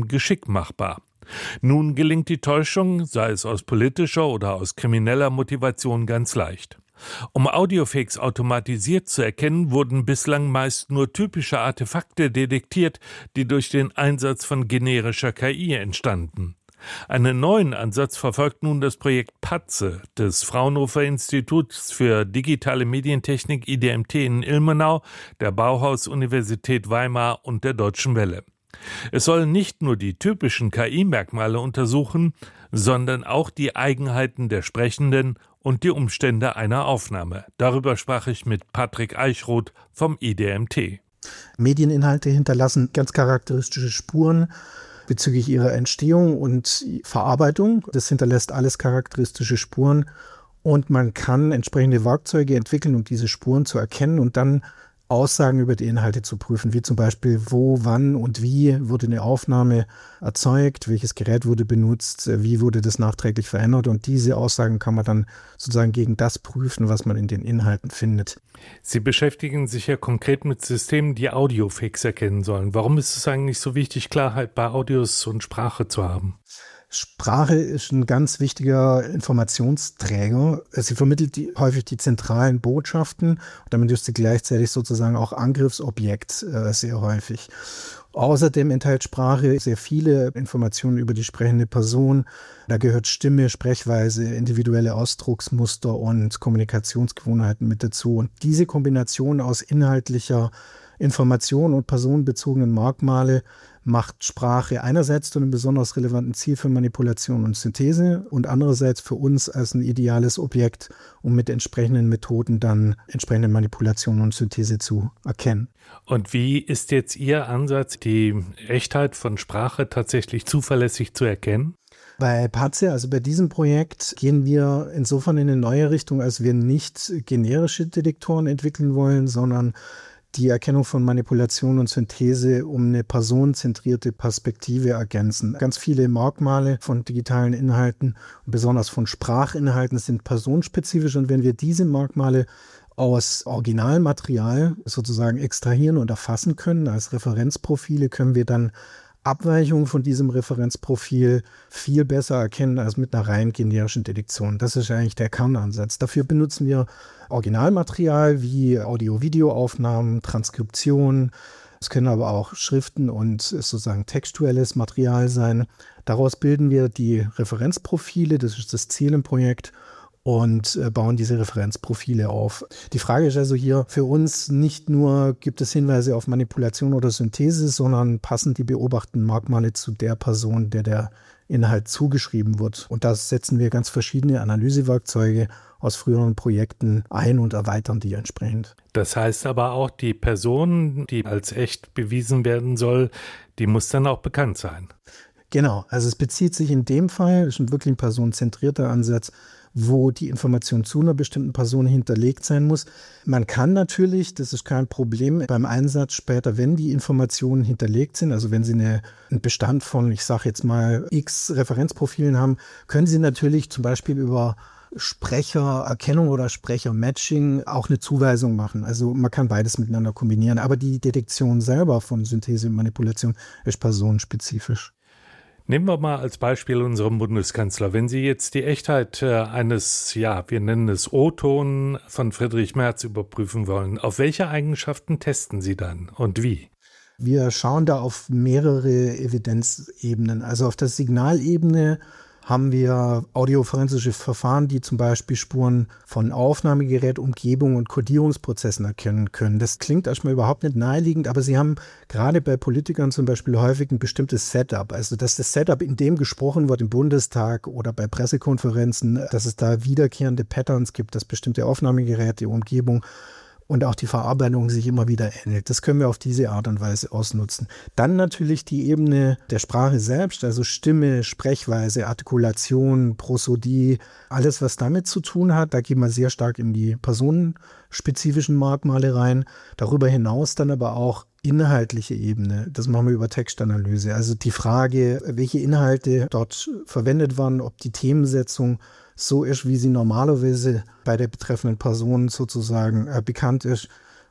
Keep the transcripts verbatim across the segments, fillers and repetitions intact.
Geschick machbar. Nun gelingt die Täuschung, sei es aus politischer oder aus krimineller Motivation, ganz leicht. Um Audiofakes automatisiert zu erkennen, wurden bislang meist nur typische Artefakte detektiert, die durch den Einsatz von generischer K I entstanden. Einen neuen Ansatz verfolgt nun das Projekt PATZE des Fraunhofer Instituts für digitale Medientechnik I D M T in Ilmenau, der Bauhaus-Universität Weimar und der Deutschen Welle. Es soll nicht nur die typischen K I-Merkmale untersuchen, sondern auch die Eigenheiten der Sprechenden und die Umstände einer Aufnahme. Darüber sprach ich mit Patrick Eichroth vom I D M T. Medieninhalte hinterlassen ganz charakteristische Spuren bezüglich ihrer Entstehung und Verarbeitung. Das hinterlässt alles charakteristische Spuren und man kann entsprechende Werkzeuge entwickeln, um diese Spuren zu erkennen und dann Aussagen über die Inhalte zu prüfen, wie zum Beispiel, wo, wann und wie wurde eine Aufnahme erzeugt, welches Gerät wurde benutzt, wie wurde das nachträglich verändert und diese Aussagen kann man dann sozusagen gegen das prüfen, was man in den Inhalten findet. Sie beschäftigen sich ja konkret mit Systemen, die Audiofakes erkennen sollen. Warum ist es eigentlich so wichtig, Klarheit bei Audios und Sprache zu haben? Sprache ist ein ganz wichtiger Informationsträger. Sie vermittelt die, häufig die zentralen Botschaften und damit ist sie gleichzeitig sozusagen auch Angriffsobjekt äh, sehr häufig. Außerdem enthält Sprache sehr viele Informationen über die sprechende Person. Da gehört Stimme, Sprechweise, individuelle Ausdrucksmuster und Kommunikationsgewohnheiten mit dazu. Und diese Kombination aus inhaltlicher Information und personenbezogenen Merkmale macht Sprache einerseits zu einem besonders relevanten Ziel für Manipulation und Synthese und andererseits für uns als ein ideales Objekt, um mit entsprechenden Methoden dann entsprechende Manipulation und Synthese zu erkennen. Und wie ist jetzt Ihr Ansatz, die Echtheit von Sprache tatsächlich zuverlässig zu erkennen? Bei PATZE, also bei diesem Projekt, gehen wir insofern in eine neue Richtung, als wir nicht generische Detektoren entwickeln wollen, sondern die Erkennung von Manipulation und Synthese um eine personenzentrierte Perspektive ergänzen. Ganz viele Merkmale von digitalen Inhalten, besonders von Sprachinhalten, sind personenspezifisch und wenn wir diese Merkmale aus Originalmaterial sozusagen extrahieren und erfassen können als Referenzprofile, können wir dann Abweichungen von diesem Referenzprofil viel besser erkennen als mit einer rein generischen Detektion. Das ist eigentlich der Kernansatz. Dafür benutzen wir Originalmaterial wie Audio-Video-Aufnahmen, Transkriptionen. Es können aber auch Schriften und sozusagen textuelles Material sein. Daraus bilden wir die Referenzprofile, das ist das Ziel im Projekt, und bauen diese Referenzprofile auf. Die Frage ist also hier für uns nicht nur, gibt es Hinweise auf Manipulation oder Synthese, sondern passen die beobachteten Merkmale zu der Person, der der Inhalt zugeschrieben wird. Und da setzen wir ganz verschiedene Analysewerkzeuge aus früheren Projekten ein und erweitern die entsprechend. Das heißt aber auch, die Person, die als echt bewiesen werden soll, die muss dann auch bekannt sein. Genau, also es bezieht sich in dem Fall, ist ein wirklich ein personenzentrierter Ansatz, wo die Information zu einer bestimmten Person hinterlegt sein muss. Man kann natürlich, das ist kein Problem, beim Einsatz später, wenn die Informationen hinterlegt sind, also wenn Sie eine, einen Bestand von, ich sage jetzt mal, x Referenzprofilen haben, können Sie natürlich zum Beispiel über Sprechererkennung oder Sprechermatching auch eine Zuweisung machen. Also man kann beides miteinander kombinieren. Aber die Detektion selber von Synthese und Manipulation ist personenspezifisch. Nehmen wir mal als Beispiel unseren Bundeskanzler. Wenn Sie jetzt die Echtheit eines, ja, wir nennen es O-Ton von Friedrich Merz überprüfen wollen, auf welche Eigenschaften testen Sie dann und wie? Wir schauen da auf mehrere Evidenzebenen. Also auf der Signalebene haben wir audioforensische Verfahren, die zum Beispiel Spuren von Aufnahmegerät, Umgebung und Kodierungsprozessen erkennen können. Das klingt erstmal überhaupt nicht naheliegend, aber sie haben gerade bei Politikern zum Beispiel häufig ein bestimmtes Setup. Also dass das Setup, in dem gesprochen wird im Bundestag oder bei Pressekonferenzen, dass es da wiederkehrende Patterns gibt, dass bestimmte Aufnahmegeräte, Umgebung und auch die Verarbeitung sich immer wieder ähnelt. Das können wir auf diese Art und Weise ausnutzen. Dann natürlich die Ebene der Sprache selbst, also Stimme, Sprechweise, Artikulation, Prosodie, alles, was damit zu tun hat. Da gehen wir sehr stark in die personenspezifischen Merkmale rein. Darüber hinaus dann aber auch inhaltliche Ebene. Das machen wir über Textanalyse. Also die Frage, welche Inhalte dort verwendet werden, ob die Themensetzung so ist, wie sie normalerweise bei der betreffenden Person sozusagen äh, bekannt ist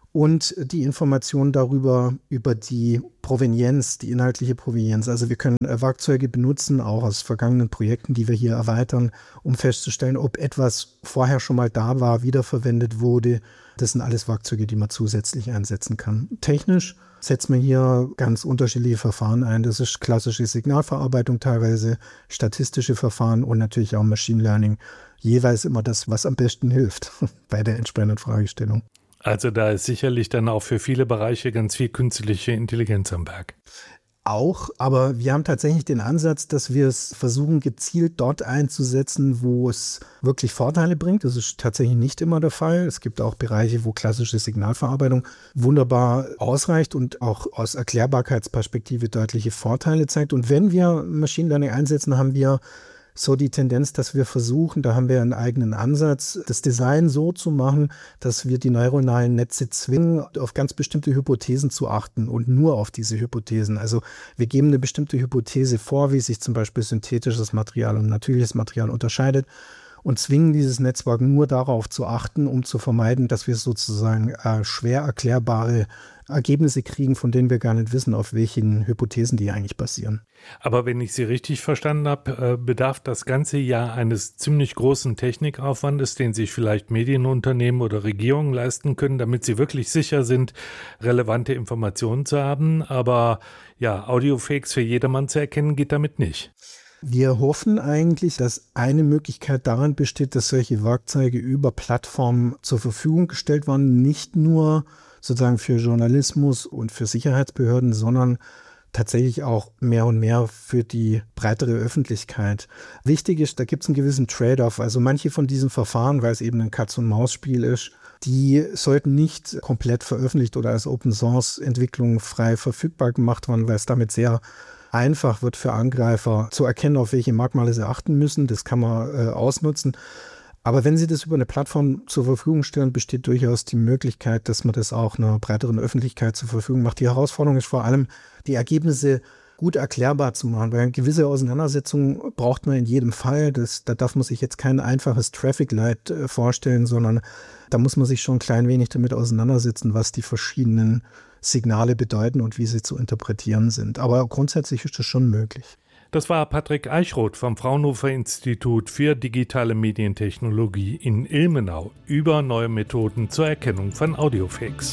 und die Information darüber, über die Provenienz, die inhaltliche Provenienz. Also wir können Werkzeuge benutzen, auch aus vergangenen Projekten, die wir hier erweitern, um festzustellen, ob etwas vorher schon mal da war, wiederverwendet wurde. Das sind alles Werkzeuge, die man zusätzlich einsetzen kann. Technisch setzen wir hier ganz unterschiedliche Verfahren ein. Das ist klassische Signalverarbeitung teilweise, statistische Verfahren und natürlich auch Machine Learning. Jeweils immer das, was am besten hilft bei der entsprechenden Fragestellung. Also da ist sicherlich dann auch für viele Bereiche ganz viel künstliche Intelligenz am Werk. Auch, aber wir haben tatsächlich den Ansatz, dass wir es versuchen, gezielt dort einzusetzen, wo es wirklich Vorteile bringt. Das ist tatsächlich nicht immer der Fall. Es gibt auch Bereiche, wo klassische Signalverarbeitung wunderbar ausreicht und auch aus Erklärbarkeitsperspektive deutliche Vorteile zeigt. Und wenn wir Machine Learning einsetzen, haben wir so die Tendenz, dass wir versuchen, da haben wir einen eigenen Ansatz, das Design so zu machen, dass wir die neuronalen Netze zwingen, auf ganz bestimmte Hypothesen zu achten und nur auf diese Hypothesen. Also wir geben eine bestimmte Hypothese vor, wie sich zum Beispiel synthetisches Material und natürliches Material unterscheidet und zwingen dieses Netzwerk nur darauf zu achten, um zu vermeiden, dass wir sozusagen äh, schwer erklärbare Ergebnisse kriegen, von denen wir gar nicht wissen, auf welchen Hypothesen die eigentlich basieren. Aber wenn ich Sie richtig verstanden habe, bedarf das Ganze ja eines ziemlich großen Technikaufwandes, den sich vielleicht Medienunternehmen oder Regierungen leisten können, damit sie wirklich sicher sind, relevante Informationen zu haben. Aber ja, Audiofakes für jedermann zu erkennen, geht damit nicht. Wir hoffen eigentlich, dass eine Möglichkeit darin besteht, dass solche Werkzeuge über Plattformen zur Verfügung gestellt werden, nicht nur sozusagen für Journalismus und für Sicherheitsbehörden, sondern tatsächlich auch mehr und mehr für die breitere Öffentlichkeit. Wichtig ist, da gibt es einen gewissen Trade-off. Also manche von diesen Verfahren, weil es eben ein Katz-und-Maus-Spiel ist, die sollten nicht komplett veröffentlicht oder als Open-Source-Entwicklung frei verfügbar gemacht werden, weil es damit sehr einfach wird für Angreifer zu erkennen, auf welche Merkmale sie achten müssen. Das kann man äh, ausnutzen. Aber wenn Sie das über eine Plattform zur Verfügung stellen, besteht durchaus die Möglichkeit, dass man das auch einer breiteren Öffentlichkeit zur Verfügung macht. Die Herausforderung ist vor allem, die Ergebnisse gut erklärbar zu machen, weil eine gewisse Auseinandersetzung braucht man in jedem Fall. Das, da darf man sich jetzt kein einfaches Traffic Light äh, vorstellen, sondern da muss man sich schon ein klein wenig damit auseinandersetzen, was die verschiedenen Signale bedeuten und wie sie zu interpretieren sind. Aber grundsätzlich ist das schon möglich. Das war Patrick Eichroth vom Fraunhofer Institut für digitale Medientechnologie in Ilmenau über neue Methoden zur Erkennung von Audiofakes.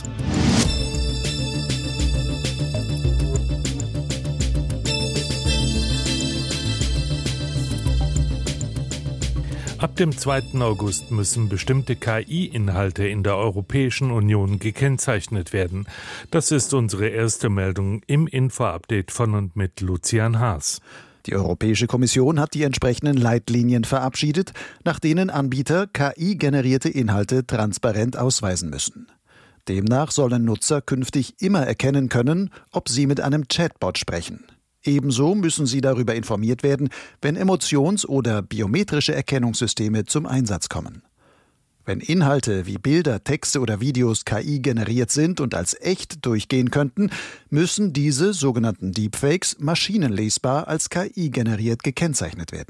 Ab dem zweiten August müssen bestimmte K I-Inhalte in der Europäischen Union gekennzeichnet werden. Das ist unsere erste Meldung im Info-Update von und mit Lucian Haas. Die Europäische Kommission hat die entsprechenden Leitlinien verabschiedet, nach denen Anbieter K I-generierte Inhalte transparent ausweisen müssen. Demnach sollen Nutzer künftig immer erkennen können, ob sie mit einem Chatbot sprechen. Ebenso müssen sie darüber informiert werden, wenn Emotions- oder biometrische Erkennungssysteme zum Einsatz kommen. Wenn Inhalte wie Bilder, Texte oder Videos K I generiert sind und als echt durchgehen könnten, müssen diese sogenannten Deepfakes maschinenlesbar als K I generiert gekennzeichnet werden.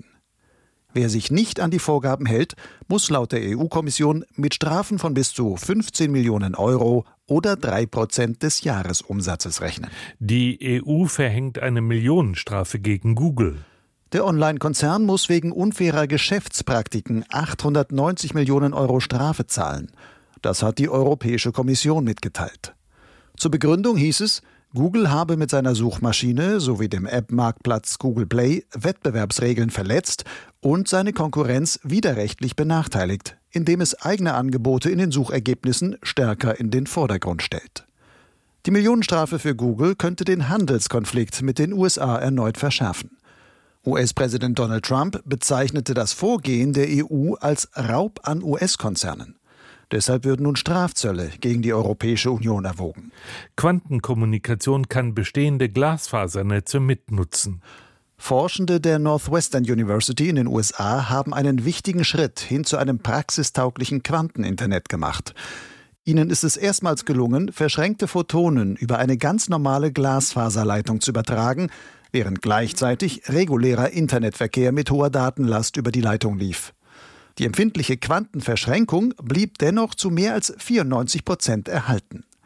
Wer sich nicht an die Vorgaben hält, muss laut der E U-Kommission mit Strafen von bis zu fünfzehn Millionen Euro oder drei Prozent des Jahresumsatzes rechnen. Die E U verhängt eine Millionenstrafe gegen Google. Der Online-Konzern muss wegen unfairer Geschäftspraktiken achthundertneunzig Millionen Euro Strafe zahlen. Das hat die Europäische Kommission mitgeteilt. Zur Begründung hieß es, Google habe mit seiner Suchmaschine sowie dem App-Marktplatz Google Play Wettbewerbsregeln verletzt und seine Konkurrenz widerrechtlich benachteiligt, indem es eigene Angebote in den Suchergebnissen stärker in den Vordergrund stellt. Die Millionenstrafe für Google könnte den Handelskonflikt mit den U S A erneut verschärfen. U S-Präsident Donald Trump bezeichnete das Vorgehen der E U als Raub an U S-Konzernen. Deshalb würden nun Strafzölle gegen die Europäische Union erwogen. Quantenkommunikation kann bestehende Glasfasernetze mitnutzen. Forschende der Northwestern University in den U S A haben einen wichtigen Schritt hin zu einem praxistauglichen Quanteninternet gemacht. Ihnen ist es erstmals gelungen, verschränkte Photonen über eine ganz normale Glasfaserleitung zu übertragen, während gleichzeitig regulärer Internetverkehr mit hoher Datenlast über die Leitung lief. Die empfindliche Quantenverschränkung blieb dennoch zu mehr als vierundneunzig Prozent erhalten.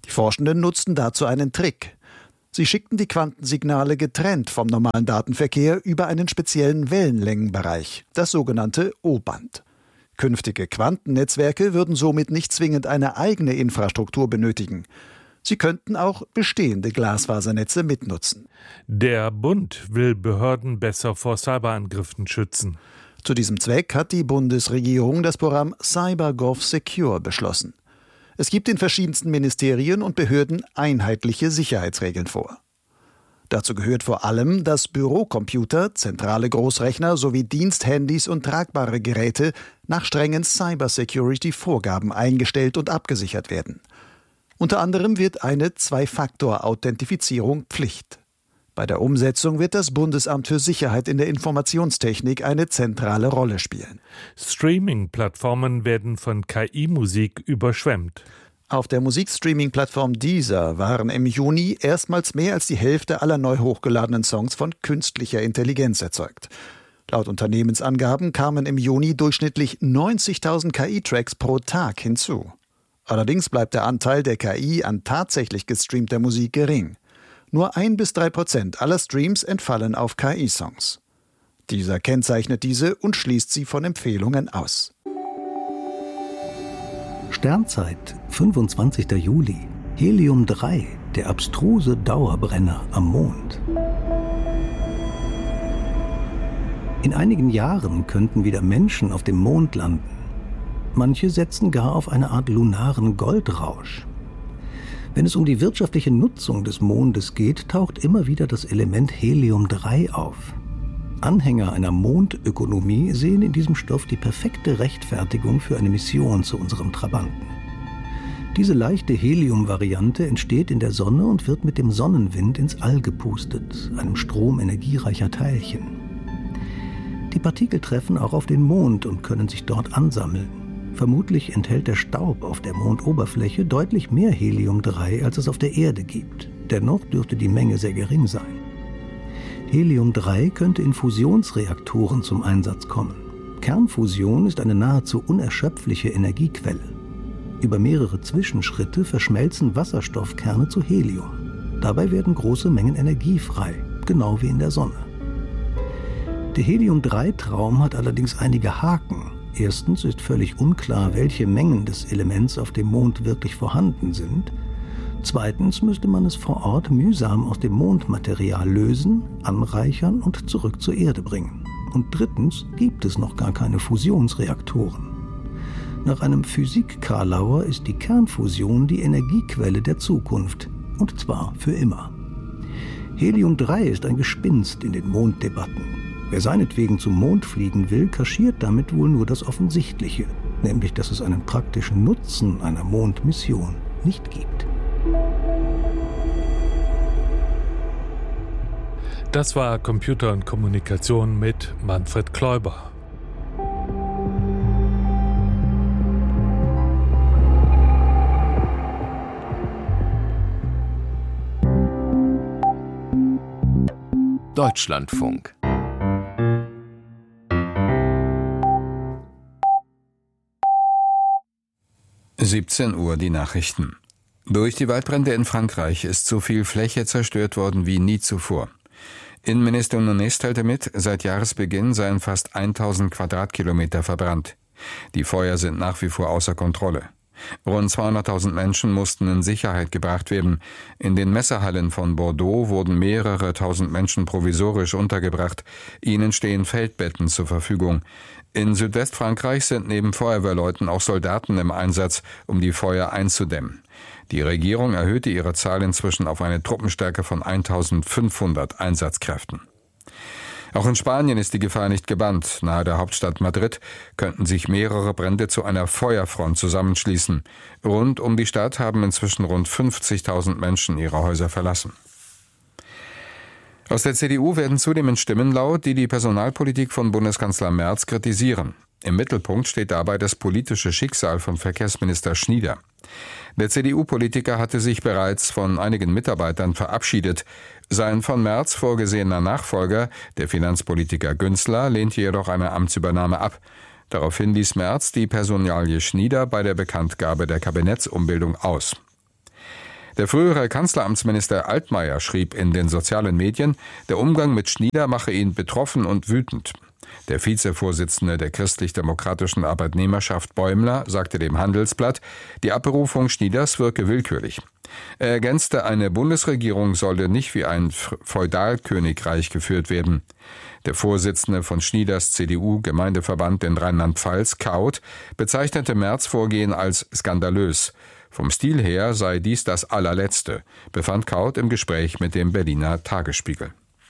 Die Forschenden nutzten dazu einen Trick. Sie schickten die Quantensignale getrennt vom normalen Datenverkehr über einen speziellen Wellenlängenbereich, das sogenannte O-Band. Künftige Quantennetzwerke würden somit nicht zwingend eine eigene Infrastruktur benötigen. Sie könnten auch bestehende Glasfasernetze mitnutzen. Der Bund will Behörden besser vor Cyberangriffen schützen. Zu diesem Zweck hat die Bundesregierung das Programm CyberGov Secure beschlossen. Es gibt in verschiedensten Ministerien und Behörden einheitliche Sicherheitsregeln vor. Dazu gehört vor allem, dass Bürocomputer, zentrale Großrechner sowie Diensthandys und tragbare Geräte nach strengen Cybersecurity-Vorgaben eingestellt und abgesichert werden. Unter anderem wird eine Zwei-Faktor-Authentifizierung Pflicht. Bei der Umsetzung wird das Bundesamt für Sicherheit in der Informationstechnik eine zentrale Rolle spielen. Streaming-Plattformen werden von K I-Musik überschwemmt. Auf der Musikstreaming-Plattform Deezer waren im Juni erstmals mehr als die Hälfte aller neu hochgeladenen Songs von künstlicher Intelligenz erzeugt. Laut Unternehmensangaben kamen im Juni durchschnittlich neunzigtausend K I-Tracks pro Tag hinzu. Allerdings bleibt der Anteil der K I an tatsächlich gestreamter Musik gering. Nur ein bis drei Prozent aller Streams entfallen auf K I-Songs. Dieser kennzeichnet diese und schließt sie von Empfehlungen aus. Sternzeit, fünfundzwanzigster Juli. Helium drei, der abstruse Dauerbrenner am Mond. In einigen Jahren könnten wieder Menschen auf dem Mond landen. Manche setzen gar auf eine Art lunaren Goldrausch. Wenn es um die wirtschaftliche Nutzung des Mondes geht, taucht immer wieder das Element Helium drei auf. Anhänger einer Mondökonomie sehen in diesem Stoff die perfekte Rechtfertigung für eine Mission zu unserem Trabanten. Diese leichte Helium-Variante entsteht in der Sonne und wird mit dem Sonnenwind ins All gepustet, einem Strom energiereicher Teilchen. Die Partikel treffen auch auf den Mond und können sich dort ansammeln. Vermutlich enthält der Staub auf der Mondoberfläche deutlich mehr Helium drei, als es auf der Erde gibt. Dennoch dürfte die Menge sehr gering sein. Helium drei könnte in Fusionsreaktoren zum Einsatz kommen. Kernfusion ist eine nahezu unerschöpfliche Energiequelle. Über mehrere Zwischenschritte verschmelzen Wasserstoffkerne zu Helium. Dabei werden große Mengen Energie frei, genau wie in der Sonne. Der Helium drei Traum hat allerdings einige Haken. Erstens ist völlig unklar, welche Mengen des Elements auf dem Mond wirklich vorhanden sind. Zweitens müsste man es vor Ort mühsam aus dem Mondmaterial lösen, anreichern und zurück zur Erde bringen. Und drittens gibt es noch gar keine Fusionsreaktoren. Nach einem Physik-Karlauer ist die Kernfusion die Energiequelle der Zukunft, und zwar für immer. Helium drei ist ein Gespinst in den Monddebatten. Wer seinetwegen zum Mond fliegen will, kaschiert damit wohl nur das Offensichtliche, nämlich dass es einen praktischen Nutzen einer Mondmission nicht gibt. Das war Computer und Kommunikation mit Manfred Kläuber. Deutschlandfunk. siebzehn Uhr die Nachrichten. Durch die Waldbrände in Frankreich ist so viel Fläche zerstört worden wie nie zuvor. Innenminister Nunez teilte mit, seit Jahresbeginn seien fast tausend Quadratkilometer verbrannt. Die Feuer sind nach wie vor außer Kontrolle. Rund zweihunderttausend Menschen mussten in Sicherheit gebracht werden. In den Messehallen von Bordeaux wurden mehrere tausend Menschen provisorisch untergebracht. Ihnen stehen Feldbetten zur Verfügung. In Südwestfrankreich sind neben Feuerwehrleuten auch Soldaten im Einsatz, um die Feuer einzudämmen. Die Regierung erhöhte ihre Zahl inzwischen auf eine Truppenstärke von eintausendfünfhundert Einsatzkräften. Auch in Spanien ist die Gefahr nicht gebannt. Nahe der Hauptstadt Madrid könnten sich mehrere Brände zu einer Feuerfront zusammenschließen. Rund um die Stadt haben inzwischen rund fünfzigtausend Menschen ihre Häuser verlassen. Aus der C D U werden zunehmend Stimmen laut, die die Personalpolitik von Bundeskanzler Merz kritisieren. Im Mittelpunkt steht dabei das politische Schicksal von Verkehrsminister Schnieder. Der C D U-Politiker hatte sich bereits von einigen Mitarbeitern verabschiedet. Sein von Merz vorgesehener Nachfolger, der Finanzpolitiker Günzler, lehnte jedoch eine Amtsübernahme ab. Daraufhin ließ Merz die Personalie Schnieder bei der Bekanntgabe der Kabinettsumbildung aus. Der frühere Kanzleramtsminister Altmaier schrieb in den sozialen Medien, der Umgang mit Schnieder mache ihn betroffen und wütend. Der Vizevorsitzende der christlich-demokratischen Arbeitnehmerschaft Bäumler sagte dem Handelsblatt, die Abberufung Schnieders wirke willkürlich. Er ergänzte, eine Bundesregierung solle nicht wie ein Feudalkönigreich geführt werden. Der Vorsitzende von Schnieders C D U-Gemeindeverband in Rheinland-Pfalz, Kaut, bezeichnete Merz' Vorgehen als skandalös. Vom Stil her sei dies das allerletzte, befand Kaut im Gespräch mit dem Berliner Tagesspiegel.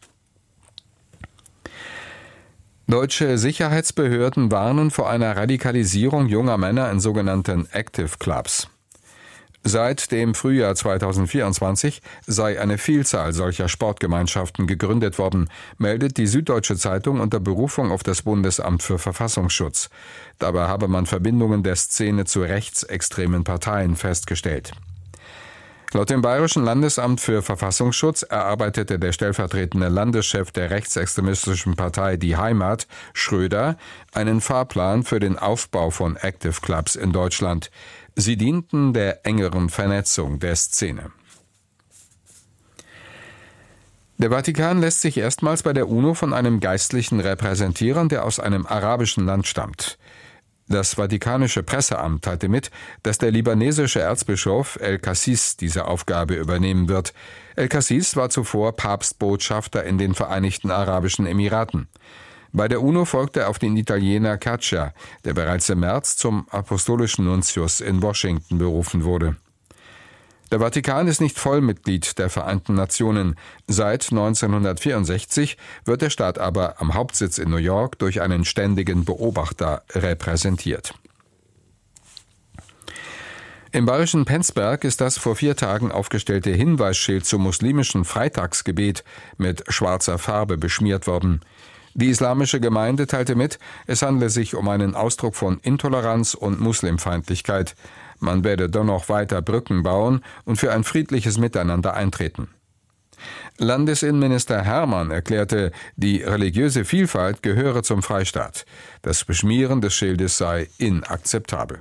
Deutsche Sicherheitsbehörden warnen vor einer Radikalisierung junger Männer in sogenannten Active Clubs. Seit dem Frühjahr zweitausendvierundzwanzig sei eine Vielzahl solcher Sportgemeinschaften gegründet worden, meldet die Süddeutsche Zeitung unter Berufung auf das Bundesamt für Verfassungsschutz. Dabei habe man Verbindungen der Szene zu rechtsextremen Parteien festgestellt. Laut dem Bayerischen Landesamt für Verfassungsschutz erarbeitete der stellvertretende Landeschef der rechtsextremistischen Partei Die Heimat, Schröder, einen Fahrplan für den Aufbau von Active Clubs in Deutschland. Sie dienten der engeren Vernetzung der Szene. Der Vatikan lässt sich erstmals bei der UNO von einem Geistlichen repräsentieren, der aus einem arabischen Land stammt. Das Vatikanische Presseamt teilte mit, dass der libanesische Erzbischof El-Kassis diese Aufgabe übernehmen wird. El-Kassis war zuvor Papstbotschafter in den Vereinigten Arabischen Emiraten. Bei der UNO folgte er auf den Italiener Caccia, der bereits im März zum apostolischen Nuntius in Washington berufen wurde. Der Vatikan ist nicht Vollmitglied der Vereinten Nationen. Seit neunzehnhundertvierundsechzig wird der Staat aber am Hauptsitz in New York durch einen ständigen Beobachter repräsentiert. Im bayerischen Penzberg ist das vor vier Tagen aufgestellte Hinweisschild zum muslimischen Freitagsgebet mit schwarzer Farbe beschmiert worden. Die islamische Gemeinde teilte mit, es handle sich um einen Ausdruck von Intoleranz und Muslimfeindlichkeit. Man werde dennoch weiter Brücken bauen und für ein friedliches Miteinander eintreten. Landesinnenminister Hermann erklärte, die religiöse Vielfalt gehöre zum Freistaat. Das Beschmieren des Schildes sei inakzeptabel.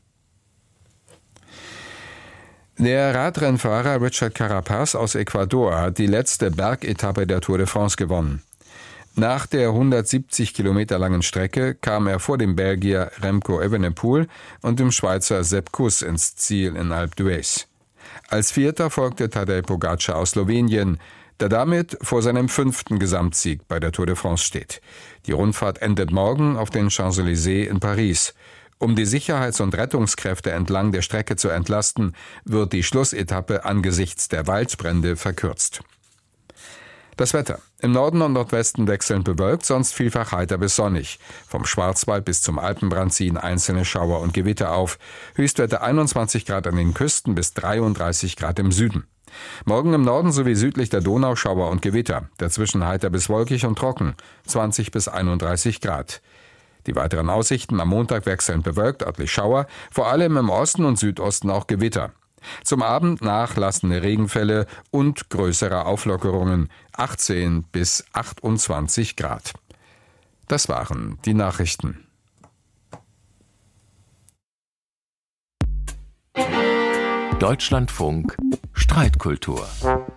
Der Radrennfahrer Richard Carapaz aus Ecuador hat die letzte Bergetappe der Tour de France gewonnen. Nach der hundertsiebzig Kilometer langen Strecke kam er vor dem Belgier Remco Evenepoel und dem Schweizer Sepp Kuss ins Ziel in Alpe d'Huez. Als Vierter folgte Tadej Pogacar aus Slowenien, der damit vor seinem fünften Gesamtsieg bei der Tour de France steht. Die Rundfahrt endet morgen auf den Champs-Élysées in Paris. Um die Sicherheits- und Rettungskräfte entlang der Strecke zu entlasten, wird die Schlussetappe angesichts der Waldbrände verkürzt. Das Wetter. Im Norden und Nordwesten wechselnd bewölkt, sonst vielfach heiter bis sonnig. Vom Schwarzwald bis zum Alpenbrand ziehen einzelne Schauer und Gewitter auf. Höchstwerte einundzwanzig Grad an den Küsten bis dreiunddreißig Grad im Süden. Morgen im Norden sowie südlich der Donau Schauer und Gewitter. Dazwischen heiter bis wolkig und trocken. zwanzig bis einunddreißig Grad. Die weiteren Aussichten: am Montag wechselnd bewölkt, örtlich Schauer, vor allem im Osten und Südosten auch Gewitter. Zum Abend nachlassende Regenfälle und größere Auflockerungen, achtzehn bis achtundzwanzig Grad. Das waren die Nachrichten. Deutschlandfunk Streitkultur.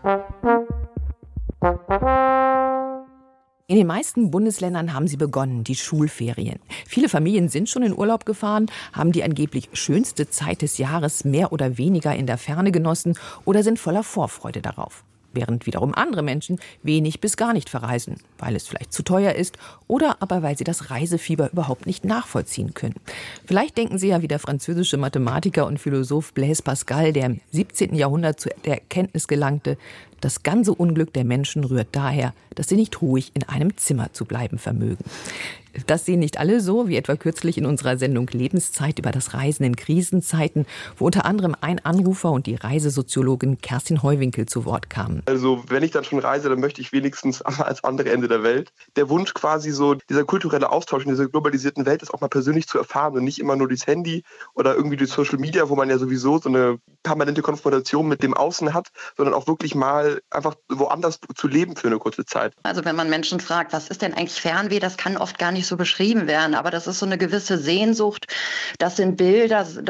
In den meisten Bundesländern haben sie begonnen, die Schulferien. Viele Familien sind schon in Urlaub gefahren, haben die angeblich schönste Zeit des Jahres mehr oder weniger in der Ferne genossen oder sind voller Vorfreude darauf. Während wiederum andere Menschen wenig bis gar nicht verreisen, weil es vielleicht zu teuer ist oder aber weil sie das Reisefieber überhaupt nicht nachvollziehen können. Vielleicht denken Sie ja wie der französische Mathematiker und Philosoph Blaise Pascal, der im siebzehnten Jahrhundert zu der Erkenntnis gelangte, das ganze Unglück der Menschen rührt daher, dass sie nicht ruhig in einem Zimmer zu bleiben vermögen. Das sehen nicht alle so, wie etwa kürzlich in unserer Sendung Lebenszeit über das Reisen in Krisenzeiten, wo unter anderem ein Anrufer und die Reisesoziologin Kerstin Heuwinkel zu Wort kamen. Also wenn ich dann schon reise, dann möchte ich wenigstens ans andere Ende der Welt. Der Wunsch quasi so, dieser kulturelle Austausch in dieser globalisierten Welt ist auch mal persönlich zu erfahren und nicht immer nur durchs Handy oder irgendwie durch Social Media, wo man ja sowieso so eine permanente Konfrontation mit dem Außen hat, sondern auch wirklich mal einfach woanders zu leben für eine kurze Zeit. Also wenn man Menschen fragt, was ist denn eigentlich Fernweh, das kann oft gar nicht so beschrieben werden, aber das ist so eine gewisse Sehnsucht, das sind Bilder, das sind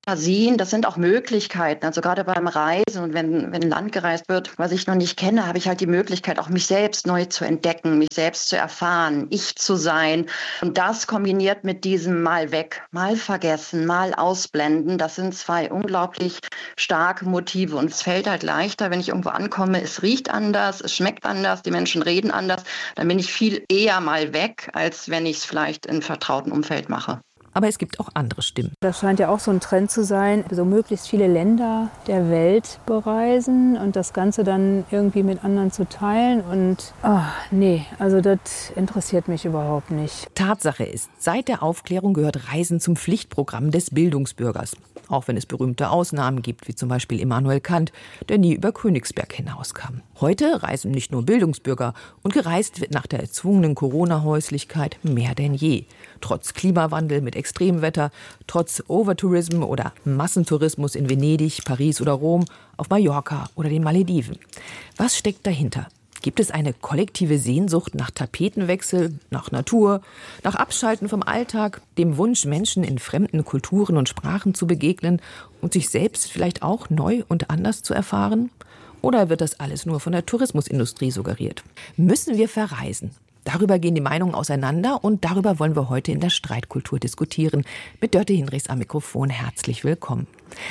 Fantasien, das sind auch Möglichkeiten. Also gerade beim Reisen und wenn, wenn ein Land gereist wird, was ich noch nicht kenne, habe ich halt die Möglichkeit, auch mich selbst neu zu entdecken, mich selbst zu erfahren, ich zu sein. Und das kombiniert mit diesem mal weg, mal vergessen, mal ausblenden, das sind zwei unglaublich starke Motive. Und es fällt halt leichter, wenn ich irgendwo ankomme, es riecht anders, es schmeckt anders, die Menschen reden anders. Dann bin ich viel eher mal weg, als wenn ich es vielleicht in vertrauten Umfeld mache. Aber es gibt auch andere Stimmen. Das scheint ja auch so ein Trend zu sein, so möglichst viele Länder der Welt bereisen und das Ganze dann irgendwie mit anderen zu teilen. Und oh, nee, also das interessiert mich überhaupt nicht. Tatsache ist, seit der Aufklärung gehört Reisen zum Pflichtprogramm des Bildungsbürgers. Auch wenn es berühmte Ausnahmen gibt, wie zum Beispiel Immanuel Kant, der nie über Königsberg hinauskam. Heute reisen nicht nur Bildungsbürger und gereist wird nach der erzwungenen Corona-Häuslichkeit mehr denn je. Trotz Klimawandel mit Extremwetter, trotz Overtourism oder Massentourismus in Venedig, Paris oder Rom, auf Mallorca oder den Malediven. Was steckt dahinter? Gibt es eine kollektive Sehnsucht nach Tapetenwechsel, nach Natur, nach Abschalten vom Alltag, dem Wunsch, Menschen in fremden Kulturen und Sprachen zu begegnen und sich selbst vielleicht auch neu und anders zu erfahren? Oder wird das alles nur von der Tourismusindustrie suggeriert? Müssen wir verreisen? Darüber gehen die Meinungen auseinander und darüber wollen wir heute in der Streitkultur diskutieren. Mit Dörte Hinrichs am Mikrofon herzlich willkommen.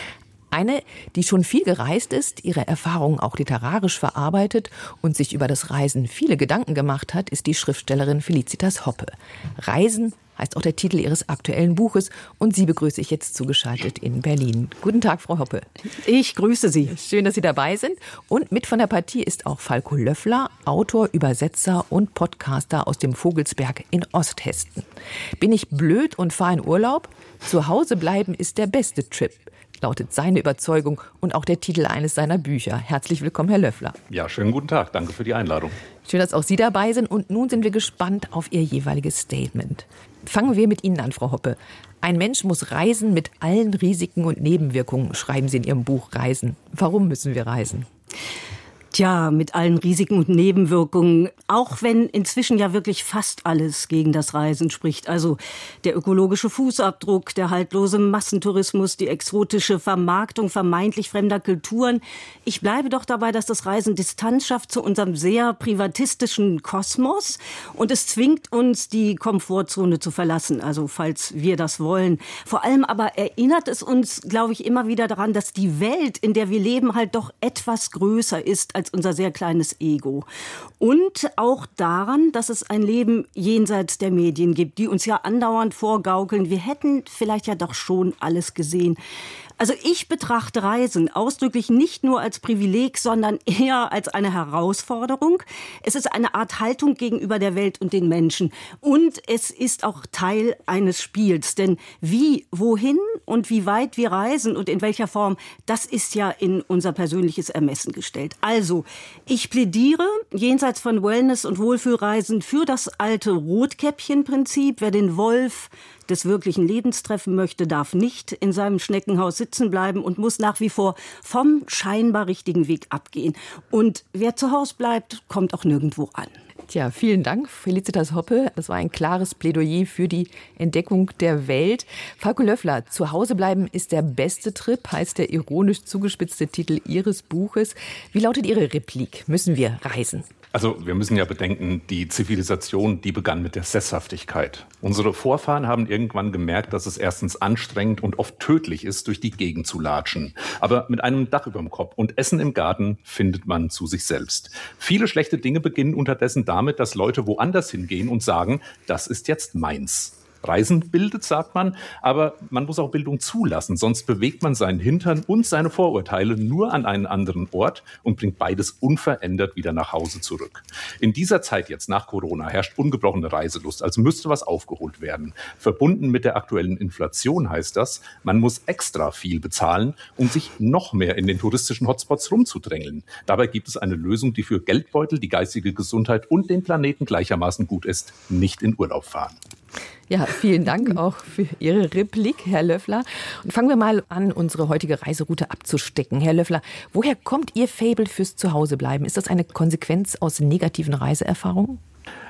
Eine, die schon viel gereist ist, ihre Erfahrungen auch literarisch verarbeitet und sich über das Reisen viele Gedanken gemacht hat, ist die Schriftstellerin Felicitas Hoppe. Reisen heißt auch der Titel ihres aktuellen Buches und sie begrüße ich jetzt zugeschaltet in Berlin. Guten Tag, Frau Hoppe. Ich grüße Sie. Schön, dass Sie dabei sind. Und mit von der Partie ist auch Falko Löffler, Autor, Übersetzer und Podcaster aus dem Vogelsberg in Osthessen. Bin ich blöd und fahre in Urlaub? Zu Hause bleiben ist der beste Trip, lautet seine Überzeugung und auch der Titel eines seiner Bücher. Herzlich willkommen, Herr Löffler. Ja, schönen guten Tag. Danke für die Einladung. Schön, dass auch Sie dabei sind. Und nun sind wir gespannt auf Ihr jeweiliges Statement. Fangen wir mit Ihnen an, Frau Hoppe. Ein Mensch muss reisen mit allen Risiken und Nebenwirkungen, schreiben Sie in Ihrem Buch Reisen. Warum müssen wir reisen? Tja, mit allen Risiken und Nebenwirkungen, auch wenn inzwischen ja wirklich fast alles gegen das Reisen spricht. Also der ökologische Fußabdruck, der haltlose Massentourismus, die exotische Vermarktung vermeintlich fremder Kulturen. Ich bleibe doch dabei, dass das Reisen Distanz schafft zu unserem sehr privatistischen Kosmos und es zwingt uns, die Komfortzone zu verlassen, also falls wir das wollen. Vor allem aber erinnert es uns, glaube ich, immer wieder daran, dass die Welt, in der wir leben, halt doch etwas größer ist als als unser sehr kleines Ego. Und auch daran, dass es ein Leben jenseits der Medien gibt, die uns ja andauernd vorgaukeln, wir hätten vielleicht ja doch schon alles gesehen. Also ich betrachte Reisen ausdrücklich nicht nur als Privileg, sondern eher als eine Herausforderung. Es ist eine Art Haltung gegenüber der Welt und den Menschen. Und es ist auch Teil eines Spiels. Denn wie, wohin und wie weit wir reisen und in welcher Form, das ist ja in unser persönliches Ermessen gestellt. Also, ich plädiere jenseits von Wellness- und Wohlfühlreisen für das alte Rotkäppchen-Prinzip. Wer den Wolf des wirklichen Lebens treffen möchte, darf nicht in seinem Schneckenhaus sitzen bleiben und muss nach wie vor vom scheinbar richtigen Weg abgehen. Und wer zu Hause bleibt, kommt auch nirgendwo an. Tja, vielen Dank, Felicitas Hoppe. Das war ein klares Plädoyer für die Entdeckung der Welt. Falko Löffler, zu Hause bleiben ist der beste Trip, heißt der ironisch zugespitzte Titel Ihres Buches. Wie lautet Ihre Replik? Müssen wir reisen? Also wir müssen ja bedenken, die Zivilisation, die begann mit der Sesshaftigkeit. Unsere Vorfahren haben irgendwann gemerkt, dass es erstens anstrengend und oft tödlich ist, durch die Gegend zu latschen. Aber mit einem Dach über dem Kopf und Essen im Garten findet man zu sich selbst. Viele schlechte Dinge beginnen unterdessen damit, dass Leute woanders hingehen und sagen, das ist jetzt meins. Reisen bildet, sagt man, aber man muss auch Bildung zulassen, sonst bewegt man seinen Hintern und seine Vorurteile nur an einen anderen Ort und bringt beides unverändert wieder nach Hause zurück. In dieser Zeit jetzt nach Corona herrscht ungebrochene Reiselust, als müsste was aufgeholt werden. Verbunden mit der aktuellen Inflation heißt das, man muss extra viel bezahlen, um sich noch mehr in den touristischen Hotspots rumzudrängeln. Dabei gibt es eine Lösung, die für Geldbeutel, die geistige Gesundheit und den Planeten gleichermaßen gut ist: nicht in Urlaub fahren. Ja, vielen Dank auch für Ihre Replik, Herr Löffler. Und fangen wir mal an, unsere heutige Reiseroute abzustecken. Herr Löffler, woher kommt Ihr Faible fürs Zuhausebleiben? Ist das eine Konsequenz aus negativen Reiseerfahrungen?